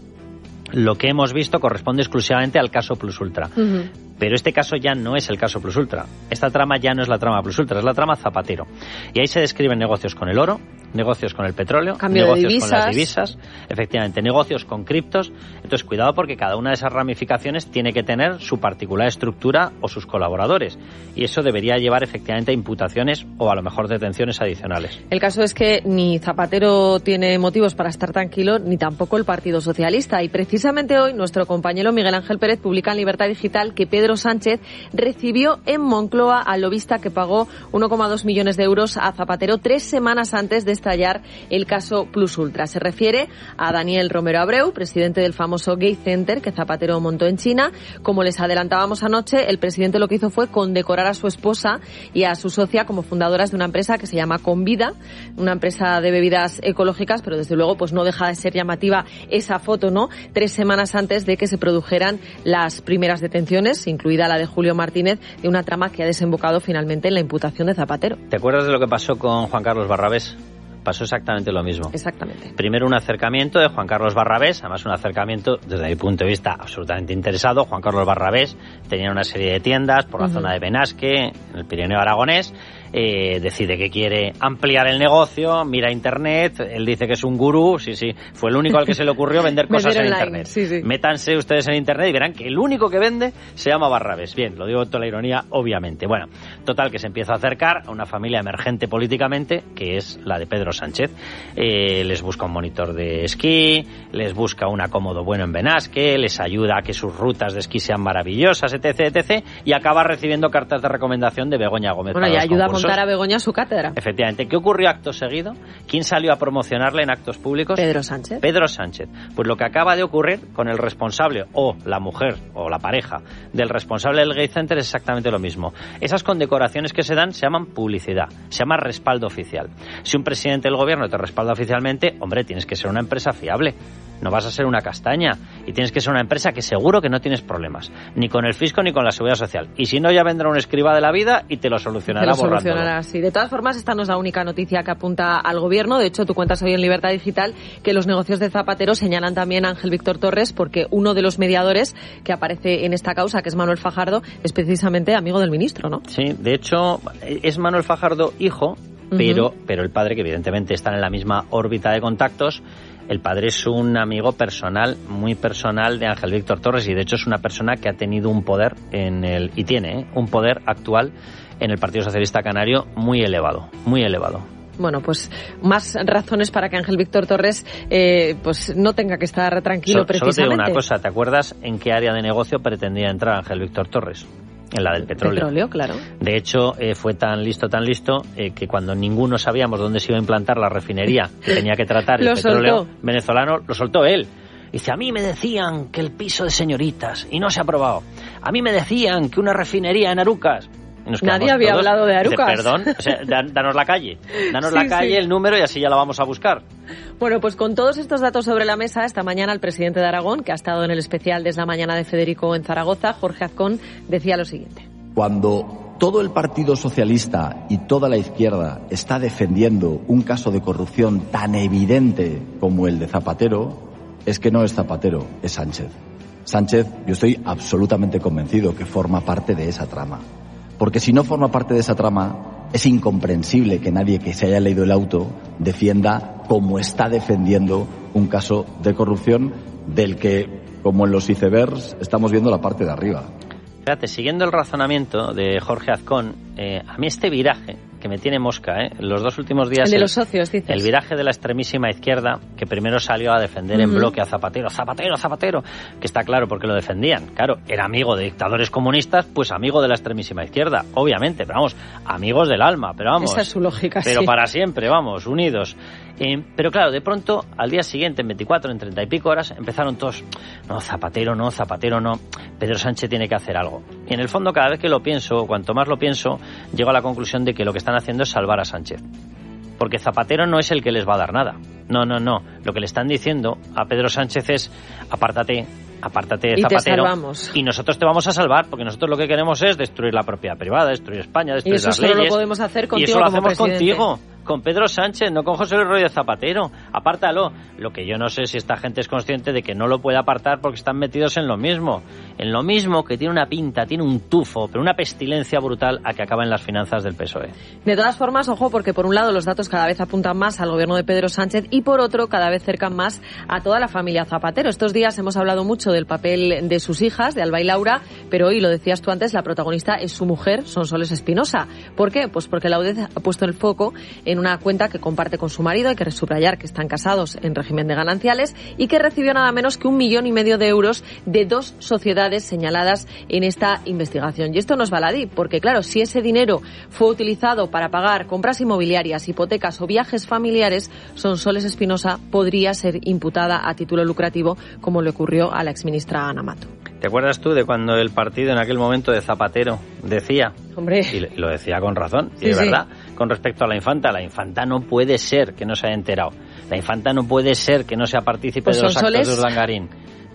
lo que hemos visto corresponde exclusivamente al caso Plus Ultra. Uh-huh. Pero este caso ya no es el caso Plus Ultra. Esta trama ya no es la trama Plus Ultra, es la trama Zapatero. Y ahí se describen negocios con el oro, negocios con el petróleo, Cambio negocios con las divisas, efectivamente, negocios con criptos. Entonces, cuidado, porque cada una de esas ramificaciones tiene que tener su particular estructura o sus colaboradores. Y eso debería llevar efectivamente a imputaciones o a lo mejor detenciones adicionales. El caso es que ni Zapatero tiene motivos para estar tranquilo, ni tampoco el Partido Socialista. Y precisamente hoy nuestro compañero Miguel Ángel Pérez publica en Libertad Digital que Pedro Sánchez recibió en Moncloa al lobista que pagó uno coma dos millones de euros a Zapatero tres semanas antes de estallar el caso Plus Ultra. Se refiere a Daniel Romero Abreu, presidente del famoso Gay Center que Zapatero montó en China. Como les adelantábamos anoche, el presidente lo que hizo fue condecorar a su esposa y a su socia como fundadoras de una empresa que se llama Convida, una empresa de bebidas ecológicas, pero desde luego pues no deja de ser llamativa esa foto, ¿no? Tres semanas antes de que se produjeran las primeras detenciones, sin incluida la de Julio Martínez, de una trama que ha desembocado finalmente en la imputación de Zapatero. ¿Te acuerdas de lo que pasó con Juan Carlos Barrabés? Pasó exactamente lo mismo. Exactamente. Primero un acercamiento de Juan Carlos Barrabés, además un acercamiento desde mi punto de vista absolutamente interesado. Juan Carlos Barrabés tenía una serie de tiendas por la uh-huh. zona de Benasque, en el Pirineo aragonés. Eh, decide que quiere ampliar el negocio, mira internet, él dice que es un gurú, sí, sí, fue el único al que se le ocurrió vender cosas en internet. Sí, sí. Métanse ustedes en internet y verán que el único que vende se llama Barrabés. Bien, lo digo con toda la ironía, obviamente. Bueno, total, que se empieza a acercar a una familia emergente políticamente, que es la de Pedro Sánchez. Eh, les busca un monitor de esquí, les busca un acomodo bueno en Benasque, les ayuda a que sus rutas de esquí sean maravillosas, etc, etcétera, y acaba recibiendo cartas de recomendación de Begoña Gómez. Bueno, para y ayuda concursos. A montar a Begoña a su cátedra. Efectivamente. ¿Qué ocurrió acto seguido? ¿Quién salió a promocionarle en actos públicos? Pedro Sánchez. Pedro Sánchez. Pues lo que acaba de ocurrir con el responsable o la mujer o la pareja del responsable del Gay Center es exactamente lo mismo. Esas condecoraciones que se dan se llaman publicidad, se llama respaldo oficial. Si un presidente del gobierno te respalda oficialmente, hombre, tienes que ser una empresa fiable. No vas a ser una castaña y tienes que ser una empresa que seguro que no tienes problemas, ni con el fisco ni con la seguridad social. Y si no, ya vendrá un escriba de la vida y te lo solucionará te lo borrándolo. Solucionará, sí. De todas formas, esta no es la única noticia que apunta al gobierno. De hecho, tú cuentas hoy en Libertad Digital que los negocios de Zapatero señalan también a Ángel Víctor Torres, porque uno de los mediadores que aparece en esta causa, que es Manuel Fajardo, es precisamente amigo del ministro, ¿no? Sí, de hecho, es Manuel Fajardo hijo, pero, uh-huh. pero el padre, que evidentemente están en la misma órbita de contactos. El padre es un amigo personal, muy personal de Ángel Víctor Torres, y de hecho es una persona que ha tenido un poder en el y tiene ¿eh? un poder actual en el Partido Socialista Canario muy elevado, muy elevado. Bueno, pues más razones para que Ángel Víctor Torres eh, pues no tenga que estar tranquilo, so, precisamente. Solo te digo una cosa, ¿te acuerdas en qué área de negocio pretendía entrar Ángel Víctor Torres? En la del petróleo. Petróleo, claro. De hecho, eh, fue tan listo, tan listo, eh, que cuando ninguno sabíamos dónde se iba a implantar la refinería que tenía que tratar el petróleo soltó. venezolano, lo soltó él. Dice, a mí me decían que el piso de señoritas, y no se ha aprobado. A mí me decían que una refinería en Arucas. Nadie había todos. hablado de Arucas. Dice, perdón, o sea, danos la calle, danos sí, la calle, sí. el número, y así ya la vamos a buscar. Bueno, pues con todos estos datos sobre la mesa, esta mañana el presidente de Aragón, que ha estado en el especial desde la mañana de Federico en Zaragoza, Jorge Azcón, decía lo siguiente. Cuando todo el Partido Socialista y toda la izquierda está defendiendo un caso de corrupción tan evidente como el de Zapatero, es que no es Zapatero, es Sánchez. Sánchez, yo estoy absolutamente convencido que forma parte de esa trama. Porque si no forma parte de esa trama, es incomprensible que nadie que se haya leído el auto defienda como está defendiendo un caso de corrupción del que, como en los icebergs, estamos viendo la parte de arriba. Fíjate, siguiendo el razonamiento de Jorge Azcón, eh, a mí este viraje que me tiene mosca, ¿eh? Los dos últimos días... El de el, los socios, dices. El viraje de la extremísima izquierda, que primero salió a defender uh-huh. en bloque a Zapatero, Zapatero, Zapatero, que está claro por qué lo defendían. Claro, era amigo de dictadores comunistas, pues amigo de la extremísima izquierda, obviamente, pero vamos, amigos del alma, pero vamos... Esa es su lógica, Pero sí. para siempre, vamos, unidos. Eh, pero claro, de pronto, al día siguiente, en veinticuatro, en treinta y pico horas, empezaron todos, no, Zapatero no, Zapatero no, Pedro Sánchez tiene que hacer algo. Y en el fondo, cada vez que lo pienso, cuanto más lo pienso, llego a la conclusión de que lo que están haciendo es salvar a Sánchez. Porque Zapatero no es el que les va a dar nada. No, no, no. Lo que le están diciendo a Pedro Sánchez es, apártate, apártate de Zapatero. Y te salvamos. Y nosotros te vamos a salvar, porque nosotros lo que queremos es destruir la propiedad privada, destruir España, destruir y eso las solo leyes. Lo podemos hacer contigo y eso lo como hacemos presidente. contigo. Con Pedro Sánchez, no con José Luis Rodríguez Zapatero. Apártalo. Lo que yo no sé si esta gente es consciente de que no lo puede apartar porque están metidos en lo mismo. En lo mismo, que tiene una pinta, tiene un tufo, pero una pestilencia brutal a que acaban las finanzas del P S O E. De todas formas, ojo, porque por un lado los datos cada vez apuntan más al gobierno de Pedro Sánchez y por otro cada vez cercan más a toda la familia Zapatero. Estos días hemos hablado mucho del papel de sus hijas, de Alba y Laura, pero hoy, lo decías tú antes, la protagonista es su mujer, Sonsoles Espinosa. ¿Por qué? Pues porque la U D E ha puesto el foco en una cuenta que comparte con su marido, hay que subrayar que están casados en régimen de gananciales, y que recibió nada menos que un millón y medio de euros de dos sociedades señaladas en esta investigación. Y esto no es baladí, porque claro, si ese dinero fue utilizado para pagar compras inmobiliarias, hipotecas o viajes familiares, Sonsoles Espinosa podría ser imputada a título lucrativo, como le ocurrió a la exministra Ana Mato. ¿Te acuerdas tú de cuando el partido en aquel momento de Zapatero decía, Hombre. y lo decía con razón, y sí, es sí. verdad, con respecto a la infanta, la infanta no puede ser que no se haya enterado, la infanta no puede ser que no sea partícipe pues de los Sonsoles... actos de Urdangarín?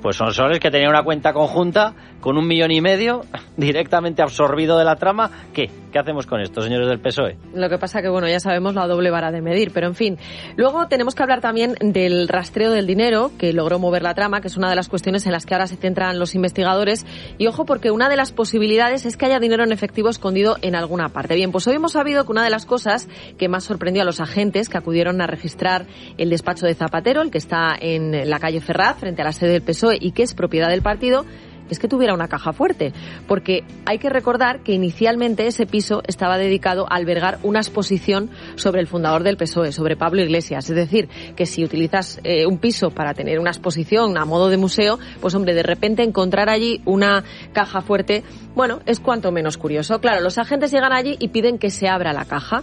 Pues Sonsoles, que tenía una cuenta conjunta con un millón y medio directamente absorbido de la trama. ¿Qué? ¿Qué hacemos con esto, señores del P S O E? Lo que pasa que, bueno, ya sabemos la doble vara de medir, pero en fin. Luego tenemos que hablar también del rastreo del dinero que logró mover la trama, que es una de las cuestiones en las que ahora se centran los investigadores. Y ojo, porque una de las posibilidades es que haya dinero en efectivo escondido en alguna parte. Bien, pues hoy hemos sabido que una de las cosas que más sorprendió a los agentes que acudieron a registrar el despacho de Zapatero, el que está en la calle Ferraz, frente a la sede del P S O E y que es propiedad del partido, es que tuviera una caja fuerte, porque hay que recordar que inicialmente ese piso estaba dedicado a albergar una exposición sobre el fundador del P S O E, sobre Pablo Iglesias. Es decir, que si utilizas eh, un piso para tener una exposición a modo de museo, pues hombre, de repente encontrar allí una caja fuerte, bueno, es cuanto menos curioso. Claro, los agentes llegan allí y piden que se abra la caja.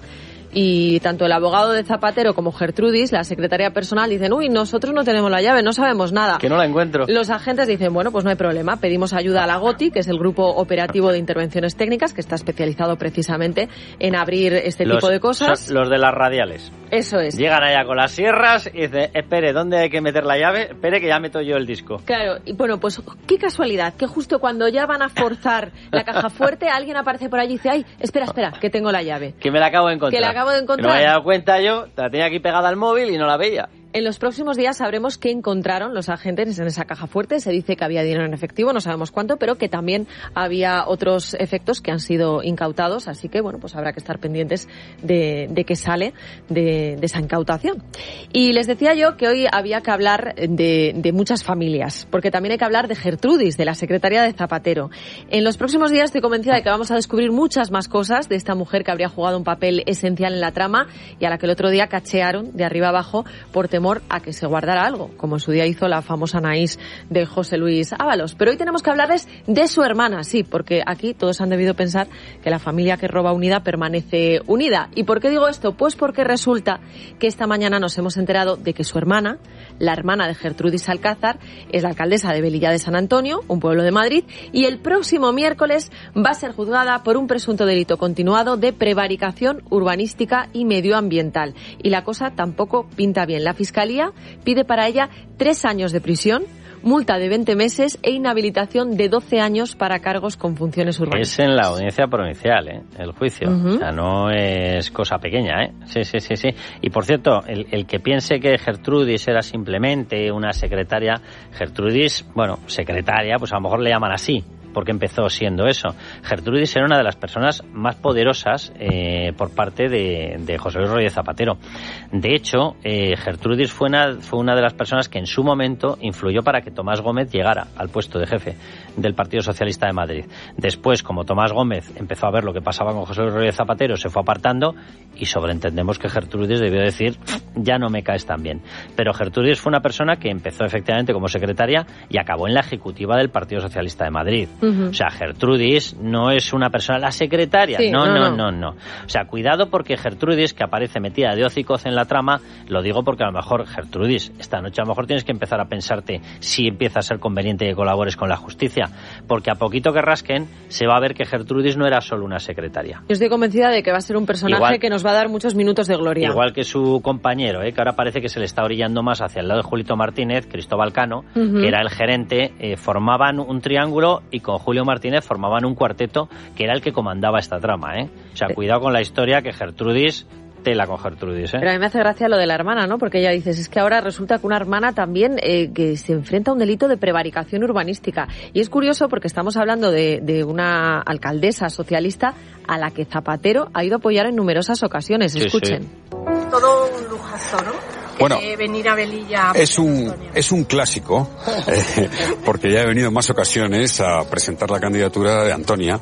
Y tanto el abogado de Zapatero como Gertrudis, la secretaria personal, dicen, uy, nosotros no tenemos la llave, no sabemos nada. Que no la encuentro. Los agentes dicen, bueno, pues no hay problema, pedimos ayuda a la GOTI, que es el Grupo Operativo de Intervenciones Técnicas, que está especializado precisamente en abrir este los, tipo de cosas. Los de las radiales. Eso es. Llegan allá con las sierras y dicen, espere, ¿dónde hay que meter la llave? Espere que ya meto yo el disco. Claro, y bueno, pues qué casualidad, que justo cuando ya van a forzar la caja fuerte, alguien aparece por allí y dice, ay, espera, espera, que tengo la llave. Que me la acabo de encontrar. Que la acabo de encontrar. Que no me había dado cuenta yo, la tenía aquí pegada al móvil y no la veía. En los próximos días sabremos qué encontraron los agentes en esa caja fuerte. Se dice que había dinero en efectivo, no sabemos cuánto, pero que también había otros efectos que han sido incautados. Así que, bueno, pues habrá que estar pendientes de, de qué sale de, de esa incautación. Y les decía yo que hoy había que hablar de, de muchas familias, porque también hay que hablar de Gertrudis, de la secretaria de Zapatero. En los próximos días estoy convencida de que vamos a descubrir muchas más cosas de esta mujer que habría jugado un papel esencial en la trama y a la que el otro día cachearon de arriba abajo por temor a que se guardara algo, como en su día hizo la famosa Anaís de José Luis Ábalos. Pero hoy tenemos que hablarles de su hermana, sí, porque aquí todos han debido pensar que la familia que roba unida permanece unida. ¿Y por qué digo esto? Pues porque resulta que esta mañana nos hemos enterado de que su hermana, la hermana de Gertrudis Alcázar, es la alcaldesa de Velilla de San Antonio, un pueblo de Madrid, y el próximo miércoles va a ser juzgada por un presunto delito continuado de prevaricación urbanística y medioambiental. Y la cosa tampoco pinta bien. La Fiscalía pide para ella tres años de prisión, multa de veinte meses e inhabilitación de doce años para cargos con funciones urbanísticas. Es en la audiencia provincial, ¿eh? El juicio. Uh-huh. O sea, no es cosa pequeña, ¿eh? Sí, sí, sí, sí. Y por cierto, el, el que piense que Gertrudis era simplemente una secretaria, Gertrudis, bueno, secretaria, pues a lo mejor le llaman así, porque empezó siendo eso. Gertrudis era una de las personas más poderosas eh, por parte de, de José Luis Rodríguez Zapatero. De hecho, eh, Gertrudis fue una, fue una de las personas que en su momento influyó para que Tomás Gómez llegara al puesto de jefe del Partido Socialista de Madrid. Después, como Tomás Gómez empezó a ver lo que pasaba con José Luis Rodríguez Zapatero, se fue apartando y sobreentendemos que Gertrudis debió decir, ya no me caes tan bien. Pero Gertrudis fue una persona que empezó efectivamente como secretaria y acabó en la ejecutiva del Partido Socialista de Madrid. Uh-huh. O sea, Gertrudis no es una persona, la secretaria, sí, no, no, no, no, no. O sea, cuidado porque Gertrudis, que aparece metida de hocicos en la trama, lo digo porque a lo mejor, Gertrudis, esta noche a lo mejor tienes que empezar a pensarte si empieza a ser conveniente que colabores con la justicia, porque a poquito que rasquen se va a ver que Gertrudis no era solo una secretaria. Yo estoy convencida de que va a ser un personaje igual, que nos va a dar muchos minutos de gloria. Igual que su compañero, ¿eh? Que ahora parece que se le está orillando más hacia el lado de Julito Martínez, Cristóbal Cano, uh-huh. que era el gerente, eh, formaban un triángulo y con Julio Martínez formaban un cuarteto que era el que comandaba esta trama, ¿eh? O sea, cuidado con la historia que Gertrudis, tela con Gertrudis, ¿eh? Pero a mí me hace gracia lo de la hermana, ¿no? Porque ella dice, es que ahora resulta que una hermana también eh, que se enfrenta a un delito de prevaricación urbanística. Y es curioso porque estamos hablando de, de una alcaldesa socialista a la que Zapatero ha ido a apoyar en numerosas ocasiones. Sí, escuchen. Sí. Todo un lujazo, ¿no? Bueno, venir a Velilla es un es un clásico eh, porque ya he venido en más ocasiones a presentar la candidatura de Antonia,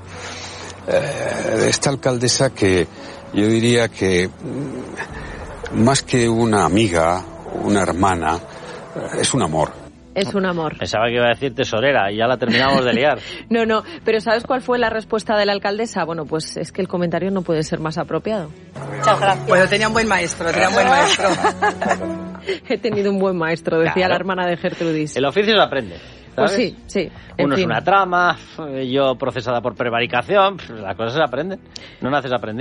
eh, de esta alcaldesa que yo diría que más que una amiga, una hermana, es un amor. Es un amor. Pensaba que iba a decir tesorera y ya la terminamos de liar. No, no, pero ¿sabes cuál fue la respuesta de la alcaldesa? Bueno, pues es que el comentario no puede ser más apropiado. Muchas gracias. Bueno, tenía un buen maestro, tenía un buen maestro. He tenido un buen maestro, decía claro. la hermana de Gertrudis. El oficio se aprende, ¿sabes? Pues sí, sí. Uno fin. es una trama, yo procesada por prevaricación, las cosas se aprenden. ¿No naces aprendido?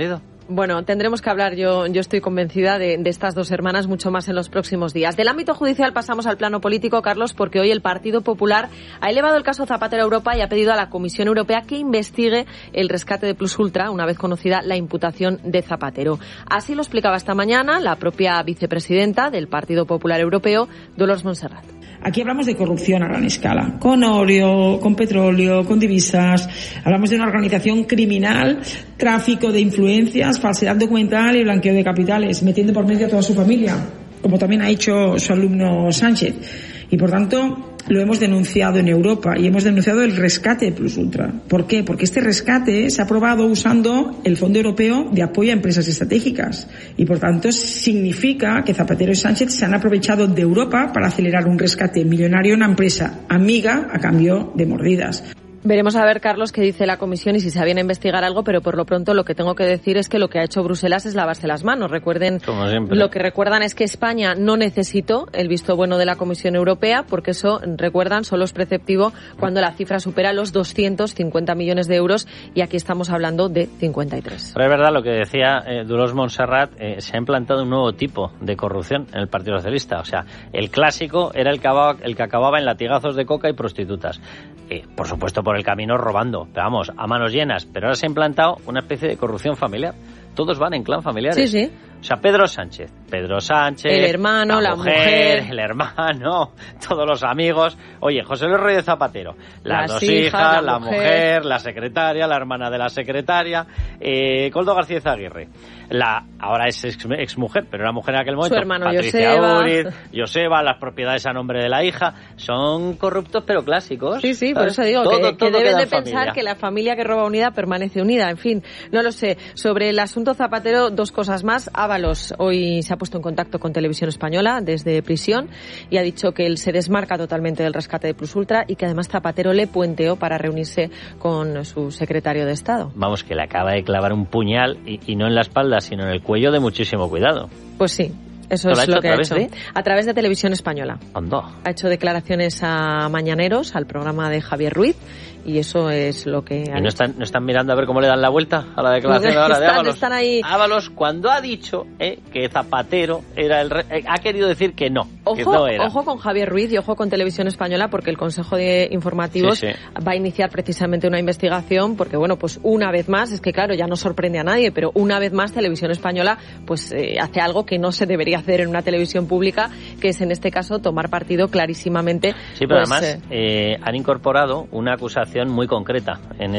Bueno, tendremos que hablar, yo, yo estoy convencida de, de estas dos hermanas mucho más en los próximos días. Del ámbito judicial pasamos al plano político, Carlos, porque hoy el Partido Popular ha elevado el caso Zapatero a Europa y ha pedido a la Comisión Europea que investigue el rescate de Plus Ultra, una vez conocida la imputación de Zapatero. Así lo explicaba esta mañana la propia vicepresidenta del Partido Popular Europeo, Dolors Montserrat. Aquí hablamos de corrupción a gran escala, con oro, con petróleo, con divisas. Hablamos de una organización criminal, tráfico de influencias, falsedad documental y blanqueo de capitales, metiendo por medio a toda su familia, como también ha hecho su alumno Sánchez. Y por tanto, lo hemos denunciado en Europa y hemos denunciado el rescate de Plus Ultra. ¿Por qué? Porque este rescate se ha aprobado usando el Fondo Europeo de Apoyo a Empresas Estratégicas. Y por tanto, significa que Zapatero y Sánchez se han aprovechado de Europa para acelerar un rescate millonario a una empresa amiga a cambio de mordidas. Veremos a ver, Carlos, qué dice la Comisión y si se viene a investigar algo, pero por lo pronto lo que tengo que decir es que lo que ha hecho Bruselas es lavarse las manos. Recuerden, lo que recuerdan es que España no necesitó el visto bueno de la Comisión Europea, porque eso, recuerdan, solo es preceptivo cuando la cifra supera los doscientos cincuenta millones de euros y aquí estamos hablando de cincuenta y tres. Pero es verdad lo que decía eh, Dolors Montserrat, eh, se ha implantado un nuevo tipo de corrupción en el Partido Socialista. O sea, el clásico era el que acababa, el que acababa en latigazos de coca y prostitutas. Eh, por supuesto, por el camino robando, pero vamos, a manos llenas. Pero ahora se ha implantado una especie de corrupción familiar. Todos van en clan familiares. Sí, sí. O sea, Pedro Sánchez, Pedro Sánchez, el hermano, la, la mujer, mujer, el hermano, todos los amigos. Oye, José Luis Rodríguez Zapatero, las, las dos hijas, hijas la, la mujer. mujer, la secretaria, la hermana de la secretaria, eh, Koldo García Aguirre. La, ahora es ex, ex mujer, pero era mujer en aquel momento. Su hermano Patricia Joseba. Uriz, Joseba, las propiedades a nombre de la hija. Son corruptos pero clásicos. Sí, sí, por eso digo todo, que, todo que deben de pensar familia. que la familia que roba unida permanece unida. En fin, no lo sé. Sobre el asunto Zapatero, dos cosas más. Ábalos hoy se ha puesto en contacto con Televisión Española desde prisión y ha dicho que él se desmarca totalmente del rescate de Plus Ultra y que además Zapatero le puenteó para reunirse con su secretario de Estado. Vamos, que le acaba de clavar un puñal y, y no en la espalda, sino en el cuello de muchísimo cuidado. Pues sí. Eso es lo que ha hecho. ¿De? A través de Televisión Española. Ando. Ha hecho declaraciones a Mañaneros, al programa de Javier Ruiz, y eso es lo que... ¿Y no están, no están mirando a ver cómo le dan la vuelta a la declaración ahora están, de Ábalos? Están ahí. Ábalos, cuando ha dicho eh, que Zapatero era el... Re... Eh, ha querido decir que no, ojo, que no era. Ojo con Javier Ruiz y ojo con Televisión Española, porque el Consejo de Informativos sí, sí. va a iniciar precisamente una investigación, porque bueno, pues una vez más, es que claro, ya no sorprende a nadie, pero una vez más Televisión Española pues eh, hace algo que no se debería hacer en una televisión pública, que es en este caso tomar partido clarísimamente. Sí, pero pues, además eh, han incorporado una acusación muy concreta en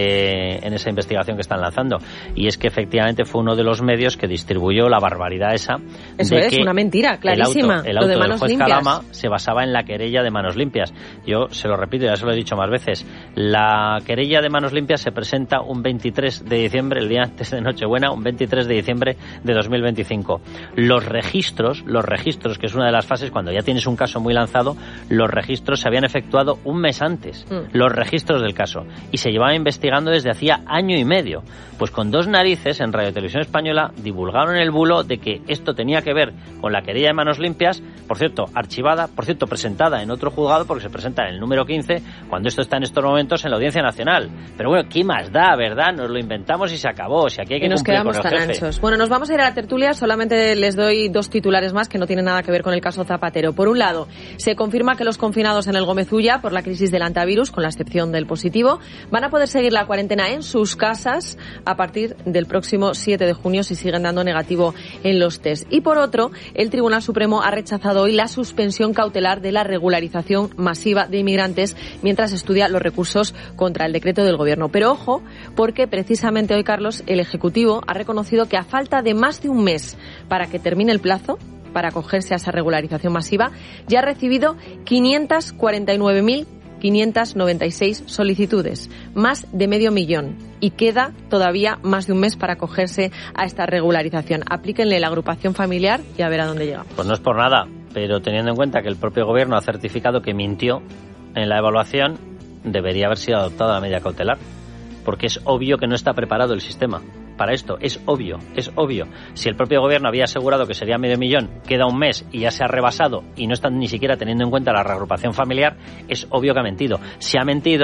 ese en esa investigación que están lanzando, y es que efectivamente fue uno de los medios que distribuyó la barbaridad esa. Eso de es que una mentira clarísima. El auto, el auto lo de del manos juez limpias. Calama se basaba en la querella de Manos Limpias. Yo se lo repito, ya se lo he dicho más veces. La querella de Manos Limpias se presenta un veintitrés de diciembre, el día antes de Nochebuena, un veintitrés de diciembre de dos mil veinticinco. Los registros, los registros, que es una de las fases cuando ya tienes un caso muy lanzado, los registros se habían efectuado un mes antes, mm. los registros del caso, y se llevaba investigando desde hacía año y medio. Pues con dos narices en Radio Televisión Española divulgaron el bulo de que esto tenía que ver con la querella de Manos Limpias, por cierto, archivada, por cierto, presentada en otro juzgado, porque se presenta en el número quince, cuando esto está en estos momentos en la Audiencia Nacional. Pero bueno, ¿qué más da, verdad? Nos lo inventamos y se acabó. Si aquí hay que y nos cumplir quedamos con el tan jefe. anchos. Bueno, nos vamos a ir a la tertulia, solamente les doy dos titulares más que no tienen nada que ver con el caso Zapatero. Por un lado, se confirma que los confinados en el Gómez Ulla por la crisis del antivirus, con la excepción del positivo, van a poder seguir la cuarentena en sus casas a partir del próximo siete de junio si siguen dando negativo en los test. Y por otro, el Tribunal Supremo ha rechazado hoy la suspensión cautelar de la regularización masiva de inmigrantes mientras estudia los recursos contra el decreto del Gobierno. Pero ojo, porque precisamente hoy, Carlos, el Ejecutivo ha reconocido que a falta de más de un mes para que termine el plazo para acogerse a esa regularización masiva, ya ha recibido quinientas cuarenta y nueve mil quinientas noventa y seis solicitudes, más de medio millón, y queda todavía más de un mes para acogerse a esta regularización. Aplíquenle la agrupación familiar y a ver a dónde llega. Pues no es por nada, pero teniendo en cuenta que el propio Gobierno ha certificado que mintió en la evaluación, debería haber sido adoptada la medida cautelar, porque es obvio que no está preparado el sistema para esto, es obvio, es obvio. Si el propio Gobierno había asegurado que sería medio millón, queda un mes y ya se ha rebasado y no están ni siquiera teniendo en cuenta la reagrupación familiar, es obvio que ha mentido. Si ha mentido,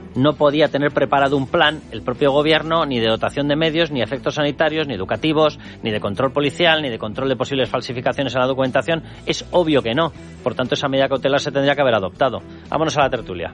no podía tener preparado un plan el propio gobierno, ni de dotación de medios, ni efectos sanitarios, ni educativos, ni de control policial, ni de control de posibles falsificaciones en la documentación. Es obvio que no. Por tanto, esa medida cautelar se tendría que haber adoptado. Vámonos a la tertulia.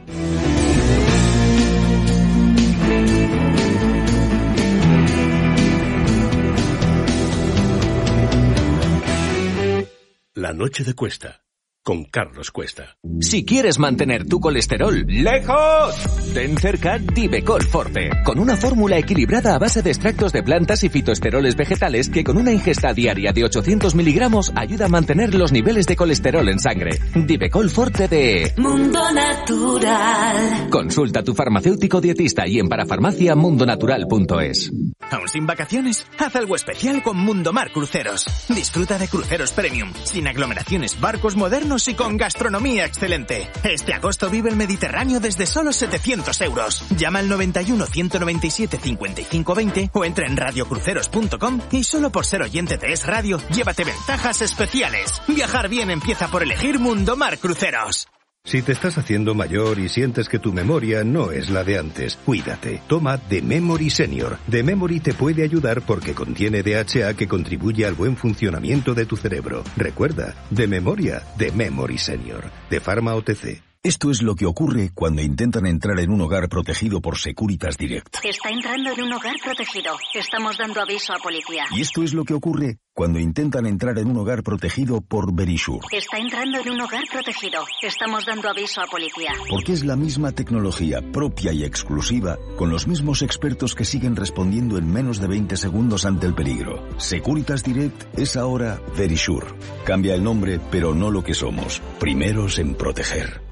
La noche de Cuesta, con Carlos Cuesta. Si quieres mantener tu colesterol lejos, ten cerca Divecol Forte, con una fórmula equilibrada a base de extractos de plantas y fitoesteroles vegetales que con una ingesta diaria de ochocientos miligramos ayuda a mantener los niveles de colesterol en sangre. Divecol Forte de Mundo Natural. Consulta a tu farmacéutico dietista y en parafarmacia mundonatural punto es. ¿Aún sin vacaciones? Haz algo especial con Mundomar Cruceros. Disfruta de cruceros premium, sin aglomeraciones, barcos modernos y con gastronomía excelente. Este agosto vive el Mediterráneo desde solo setecientos euros. Llama al noventa y uno, ciento noventa y siete, cincuenta y cinco veinte o entra en radio cruceros punto com y solo por ser oyente de Es Radio, llévate ventajas especiales. Viajar bien empieza por elegir Mundomar Cruceros. Si te estás haciendo mayor y sientes que tu memoria no es la de antes, cuídate. Toma The Memory Senior. The Memory te puede ayudar porque contiene D H A que contribuye al buen funcionamiento de tu cerebro. Recuerda, de memoria, The Memory Senior. De Pharma O T C. Esto es lo que ocurre cuando intentan entrar en un hogar protegido por Securitas Direct. Está entrando en un hogar protegido. Estamos dando aviso a policía. Y esto es lo que ocurre cuando intentan entrar en un hogar protegido por Verisure. Está entrando en un hogar protegido. Estamos dando aviso a policía. Porque es la misma tecnología propia y exclusiva, con los mismos expertos que siguen respondiendo en menos de veinte segundos ante el peligro. Securitas Direct es ahora Verisure. Cambia el nombre, pero no lo que somos. Primeros en proteger.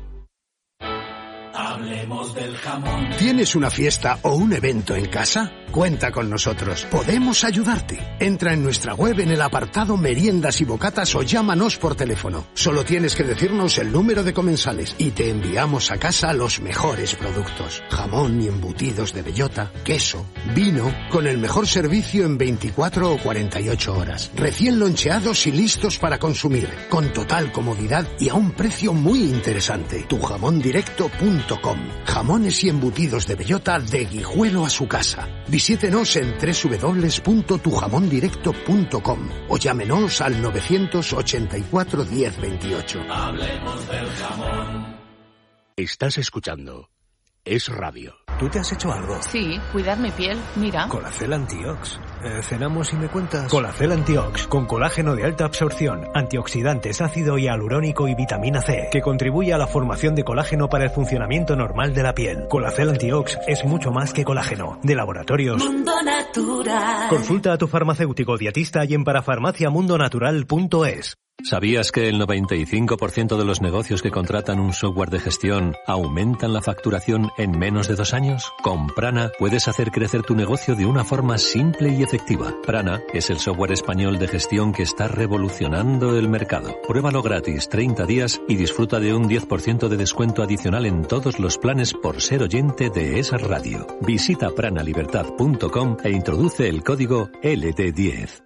Hablemos del jamón. ¿Tienes una fiesta o un evento en casa? Cuenta con nosotros. Podemos ayudarte. Entra en nuestra web en el apartado Meriendas y Bocatas o llámanos por teléfono. Solo tienes que decirnos el número de comensales y te enviamos a casa los mejores productos. Jamón y embutidos de bellota, queso, vino, con el mejor servicio en veinticuatro o cuarenta y ocho horas. Recién loncheados y listos para consumir, con total comodidad y a un precio muy interesante. tu jamón directo punto com. Jamones y embutidos de bellota de Guijuelo a su casa. Visítenos en doble u doble u doble u punto tu jamón directo punto com o llámenos al novecientos ochenta y cuatro, diez veintiocho. Hablemos del jamón. Estás escuchando Es Radio. ¿Tú te has hecho algo? Sí, cuidar mi piel, mira. Colacel Antiox. Eh, cenamos y me cuentas. Colacel Antiox, con colágeno de alta absorción, antioxidantes, ácido hialurónico y vitamina C, que contribuye a la formación de colágeno para el funcionamiento normal de la piel. Colacel Antiox es mucho más que colágeno. De Laboratorios Mundo Natural. Consulta a tu farmacéutico dietista y en parafarmacia mundo natural punto es. ¿Sabías que el noventa y cinco por ciento de los negocios que contratan un software de gestión aumentan la facturación en menos de dos años? Con Prana puedes hacer crecer tu negocio de una forma simple y efectiva. Prana es el software español de gestión que está revolucionando el mercado. Pruébalo gratis treinta días y disfruta de un diez por ciento de descuento adicional en todos los planes por ser oyente de esa radio. Visita prana libertad punto com e introduce el código L D diez.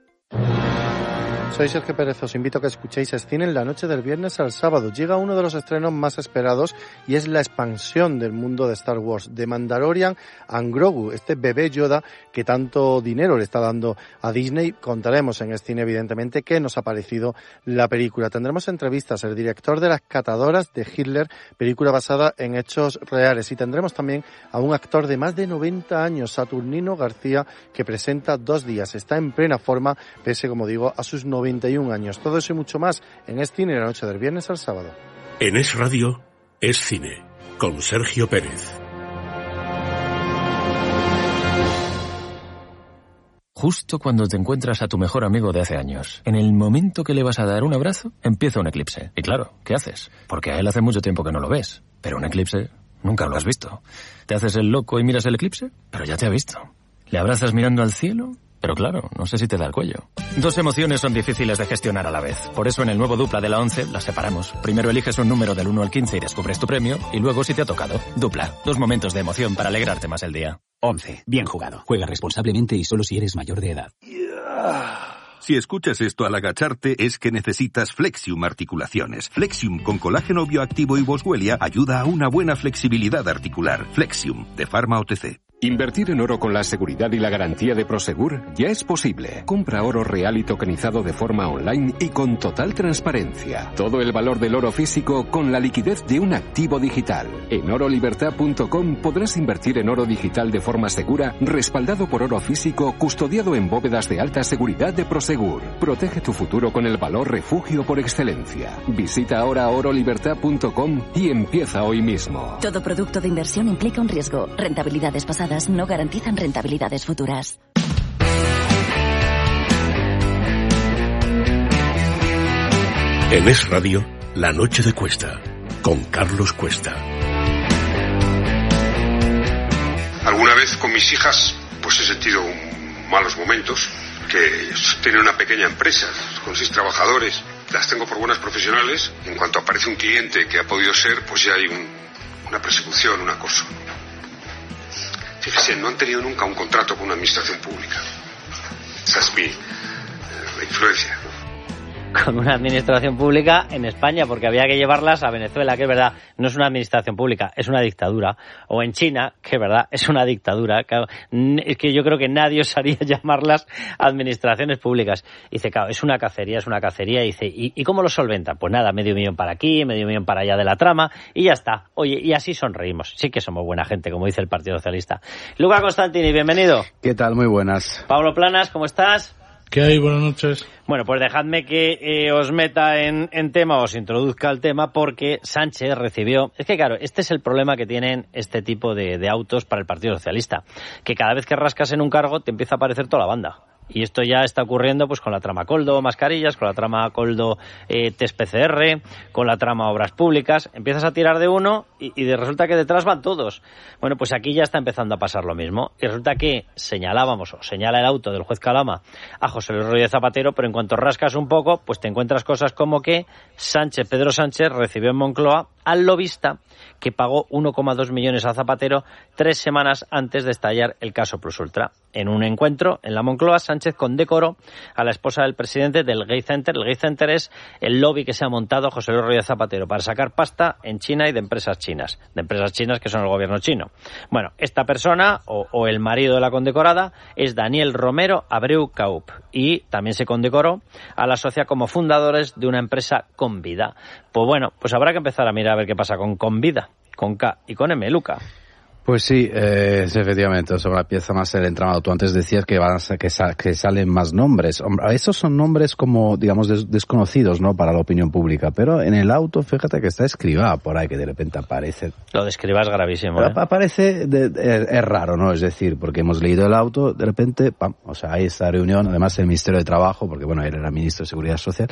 Soy Sergio Pérez, os invito a que escuchéis Cine en la noche del viernes al sábado. Llega uno de los estrenos más esperados y es la expansión del mundo de Star Wars, de Mandalorian and Grogu, este bebé Yoda que tanto dinero le está dando a Disney. Contaremos en Cine, evidentemente, qué nos ha parecido la película. Tendremos entrevistas, el director de Las Catadoras de Hitler, película basada en hechos reales, y tendremos también a un actor de más de noventa años, Saturnino García, que presenta Dos días. Está en plena forma, pese, como digo, a sus noventa y un años. Todo eso y mucho más en Es Cine, la noche del viernes al sábado. En Es Radio, Es Cine, con Sergio Pérez. Justo cuando te encuentras a tu mejor amigo de hace años, en el momento que le vas a dar un abrazo, empieza un eclipse. Y claro, ¿qué haces? Porque a él hace mucho tiempo que no lo ves. Pero un eclipse nunca lo has visto. ¿Te haces el loco y miras el eclipse? Pero ya te ha visto. ¿Le abrazas mirando al cielo? Pero claro, no sé si te da el cuello. Dos emociones son difíciles de gestionar a la vez. Por eso en el nuevo Dupla de la once las separamos. Primero eliges un número del uno al quince y descubres tu premio, y luego si te ha tocado. Dupla, dos momentos de emoción para alegrarte más el día. once. Bien jugado. Juega responsablemente y solo si eres mayor de edad. Si escuchas esto al agacharte, es que necesitas Flexium Articulaciones. Flexium con colágeno bioactivo y boswellia ayuda a una buena flexibilidad articular. Flexium, de Pharma O T C. Invertir en oro con la seguridad y la garantía de Prosegur ya es posible. Compra oro real y tokenizado de forma online y con total transparencia. Todo el valor del oro físico con la liquidez de un activo digital. En oro libertad punto com podrás invertir en oro digital de forma segura, respaldado por oro físico, custodiado en bóvedas de alta seguridad de Prosegur. Protege tu futuro con el valor refugio por excelencia. Visita ahora oro libertad punto com y empieza hoy mismo. Todo producto de inversión implica un riesgo. Rentabilidades pasadas no garantizan rentabilidades futuras. En Es Radio, La Noche de Cuesta, con Carlos Cuesta. Alguna vez con mis hijas, pues he sentido malos momentos, que tienen una pequeña empresa con seis trabajadores, las tengo por buenas profesionales, en cuanto aparece un cliente que ha podido ser, pues ya hay un, una persecución, un acoso. Fíjese, no han tenido nunca un contrato con una administración pública. Esa es mi eh, la influencia. Con una administración pública en España, porque había que llevarlas a Venezuela, que es verdad, no es una administración pública, es una dictadura. O en China, que es verdad, es una dictadura. Es que yo creo que nadie osaría llamarlas administraciones públicas. Y dice, claro, es una cacería, es una cacería. Y dice, ¿y, ¿y cómo lo solventa? Pues nada, medio millón para aquí, medio millón para allá de la trama, y ya está. Oye, y así sonreímos. Sí que somos buena gente, como dice el Partido Socialista. Luca Constantini, bienvenido. ¿Qué tal? Muy buenas. Pablo Planas, ¿cómo estás? ¿Qué hay? Buenas noches. Bueno, pues dejadme que eh, os meta en, en tema, os introduzca el tema, porque Sánchez recibió... Es que claro, este es el problema que tienen este tipo de, de autos para el Partido Socialista, que cada vez que rascas en un cargo te empieza a aparecer toda la banda. Y esto ya está ocurriendo pues con la trama Coldo mascarillas, con la trama Coldo eh, test P C R, con la trama obras públicas. Empiezas a tirar de uno y, y resulta que detrás van todos. Bueno, pues aquí ya está empezando a pasar lo mismo. Y resulta que señalábamos, o señala el auto del juez Calama a José Luis Rodríguez Zapatero, pero en cuanto rascas un poco, pues te encuentras cosas como que Sánchez, Pedro Sánchez, recibió en Moncloa al lobista que pagó uno coma dos millones a Zapatero tres semanas antes de estallar el caso Plus Ultra. En un encuentro en la Moncloa, Sánchez condecoró a la esposa del presidente del Gay Center. El Gay Center es el lobby que se ha montado José Luis Rodríguez Zapatero para sacar pasta en China y de empresas chinas. De empresas chinas que son el gobierno chino. Bueno, esta persona, o, o el marido de la condecorada, es Daniel Romero Abreu Caup. Y también se condecoró a la socia como fundadores de una empresa Convida. Pues bueno, pues habrá que empezar a mirar a ver qué pasa con Convida, con K y con M, Luca. Pues sí, eh, efectivamente, sobre la pieza más el entramado. Tú antes decías que van a, que, sa, que salen más nombres. Hombre, esos son nombres como, digamos, des, desconocidos, ¿no? Para la opinión pública. Pero en el auto, fíjate que está Escrivá por ahí, que de repente aparece. Lo de Escrivá es gravísimo, ¿eh? Aparece, de, de, es raro, ¿no? Es decir, porque hemos leído el auto, de repente, pam, o sea, hay esta reunión, además el Ministerio de Trabajo, porque bueno, él era ministro de Seguridad Social.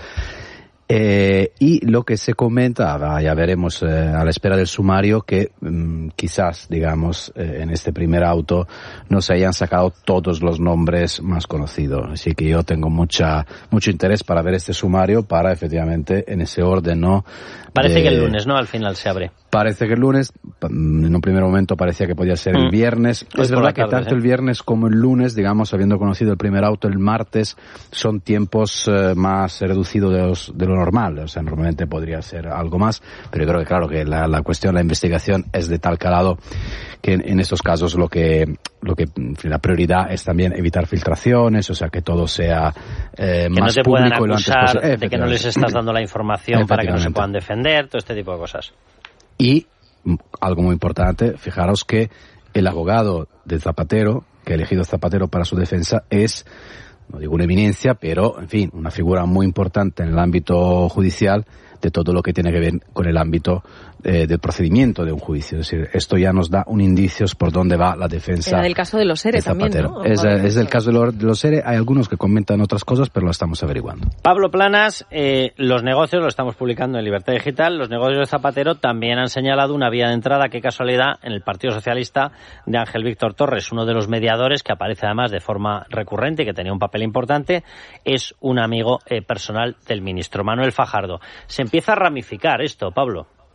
Eh, y lo que se comenta, ya veremos eh, a la espera del sumario, que mm, quizás, digamos, eh, en este primer auto no se hayan sacado todos los nombres más conocidos. Así que yo tengo mucha mucho interés para ver este sumario, para efectivamente en ese orden, ¿no? Parece de... que el lunes, ¿no? Al final se abre. Parece que el lunes, en un primer momento parecía que podía ser el viernes. Mm. Es verdad que tarde, tanto ¿eh? el viernes como el lunes, digamos, habiendo conocido el primer auto el martes, son tiempos eh, más reducidos de los, de lo normal. O sea, normalmente podría ser algo más, pero yo creo que claro que la, la cuestión, la investigación es de tal calado que en, en estos casos lo que, lo que, la prioridad es también evitar filtraciones, o sea, que todo sea eh, que más no te público puedan y lo antes posible. acusar de que no les estás dando la información para que no se puedan defender, todo este tipo de cosas. Y algo muy importante, fijaros que el abogado de Zapatero, que ha elegido Zapatero para su defensa, es, no digo una eminencia, pero, en fin, una figura muy importante en el ámbito judicial de todo lo que tiene que ver con el ámbito eh, del procedimiento de un juicio. Es decir, esto ya nos da un indicio por dónde va la defensa. Era del caso de los E R E también, ¿no? Es, es del caso de los, de los E R E. Hay algunos que comentan otras cosas, pero lo estamos averiguando. Pablo Planas, eh, los negocios, lo estamos publicando en Libertad Digital, los negocios de Zapatero también han señalado una vía de entrada, qué casualidad, en el Partido Socialista de Ángel Víctor Torres, uno de los mediadores que aparece además de forma recurrente y que tenía un papel importante, es un amigo eh, personal del ministro Manuel Fajardo. Se empieza a ramificar esto, Pablo.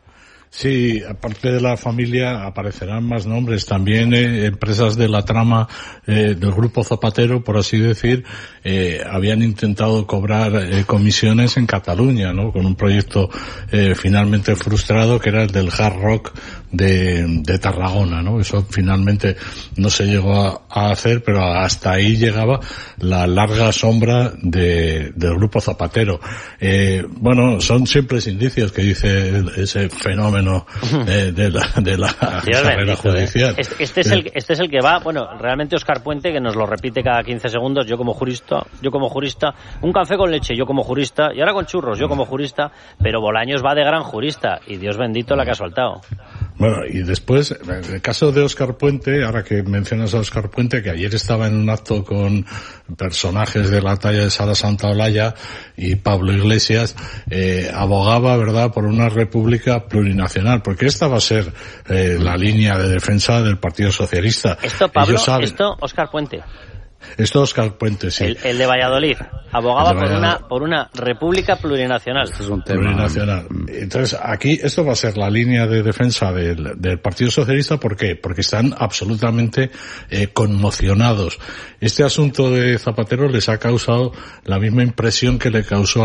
Sí, aparte de la familia aparecerán más nombres, también eh, empresas de la trama eh, del grupo Zapatero, por así decir, eh, habían intentado cobrar eh, comisiones en Cataluña, ¿no? Con un proyecto eh, finalmente frustrado que era el del Hard Rock de, de Tarragona, ¿no? Eso finalmente no se llegó a, a hacer, pero hasta ahí llegaba la larga sombra de, del grupo Zapatero. Eh, bueno, son simples indicios que dice ese fenómeno de, de la, de la carrera judicial. Este, este, es el, este es el que va, bueno, realmente Óscar Puente, que nos lo repite cada quince segundos, yo como jurista, yo como jurista, un café con leche, yo como jurista, y ahora con churros, yo como jurista, pero Bolaños va de gran jurista, y Dios bendito la que ha soltado. Bueno, y después, en el caso de Óscar Puente, ahora que mencionas a Óscar Puente, que ayer estaba en un acto con personajes de la talla de Sara Santaolalla y Pablo Iglesias, eh, abogaba, ¿verdad?, por una república plurinacional, porque esta va a ser eh, la línea de defensa del Partido Socialista. Esto, Pablo, esto, Óscar Puente. Esto Óscar Puente, sí. El, el de Valladolid. Abogaba de Valladolid. por una por una república plurinacional. Esto es un tema. Plurinacional. Entonces, aquí esto va a ser la línea de defensa del, del Partido Socialista. ¿Por qué? Porque están absolutamente eh, conmocionados. Este asunto de Zapatero les ha causado la misma impresión que le causó